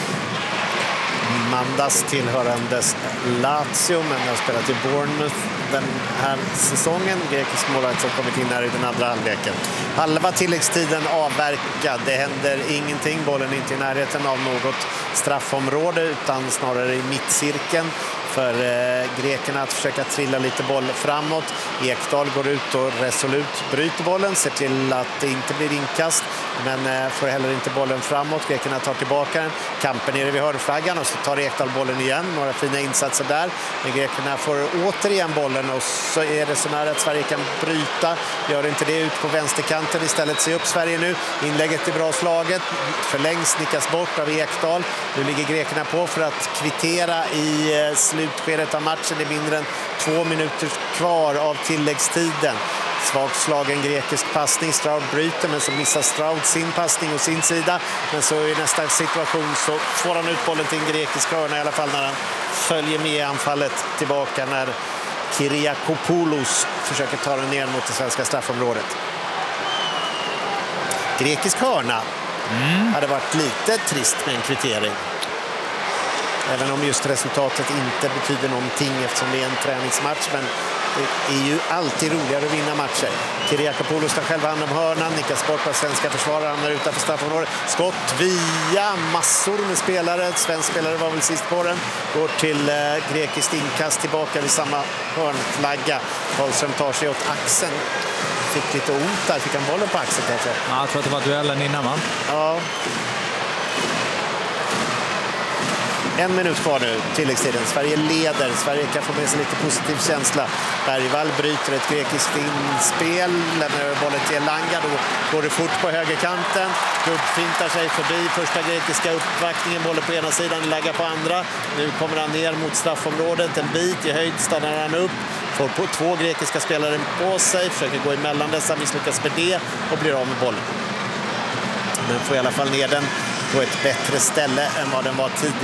Mandas tillhörandes Lazio, men har spelat i Bournemouth den här säsongen. Grekisk målvakt som kommit in här i den andra halvleken. Halva tilläggstiden avverkad. Det händer ingenting. Bollen är inte i närheten av något straffområde utan snarare i mittcirkeln. För eh, grekerna att försöka trilla lite boll framåt. Ekdal går ut och resolut bryter bollen. Ser till att det inte blir inkast. men får heller inte bollen framåt. Grekerna tar tillbaka den. Kampen nere vid hörnflaggan och så tar Ekdal bollen igen. Några fina insatser där. Men grekerna får återigen bollen och så är det så nära att Sverige kan bryta. Gör inte det ut på vänsterkanten. Istället ser upp Sverige nu. Inlägget är bra slaget. Förlängs, nickas bort av Ekdal. Nu ligger grekerna på för att kvittera i slutskedet av matchen. Det är mindre än två minuter kvar av tilläggstiden. Svagt slagen grekisk passning. Stroud bryter, men så missar Stroud sin passning och sin sida. Men så i nästa situation så får han ut bollen till en grekisk hörna i alla fall när han följer med anfallet tillbaka när Kyriakopoulos försöker ta den ner mot det svenska straffområdet. Grekisk hörna mm. hade varit lite trist med en kvittering. Även om just resultatet inte betyder någonting eftersom det är en träningsmatch, men det är ju alltid roligare att vinna matcher. Kyriakopoulos tar själv hand om hörnan, nickas bort av svenska försvarare, hamnar utanför straffområdet. Skott via massor med spelare. Svensk spelare var väl sist på den. Går till eh, grekiskt inkast tillbaka vid samma hörnflagga. Karlström tar sig åt axeln. Fick lite ont där, fick han bollen på axeln kanske? Ja, jag tror att det var duellen innan, va? Ja. En minut kvar nu, tilläggstiden. Sverige leder. Sverige kan få med sig lite positiv känsla. Bergvall bryter ett grekiskt inspel. Lämnar över bollen till Elanga. Då går det fort på högerkanten. Gubbfintar sig förbi första grekiska uppvaktningen. Bollen på ena sidan, lägga på andra. Nu kommer han ner mot straffområdet. En bit i höjd stannar han upp. Får på två grekiska spelare på sig. Försöker gå emellan dessa, misslyckas med det och blir av med bollen. Men får i alla fall ner den på ett bättre ställe än vad den var tidigare.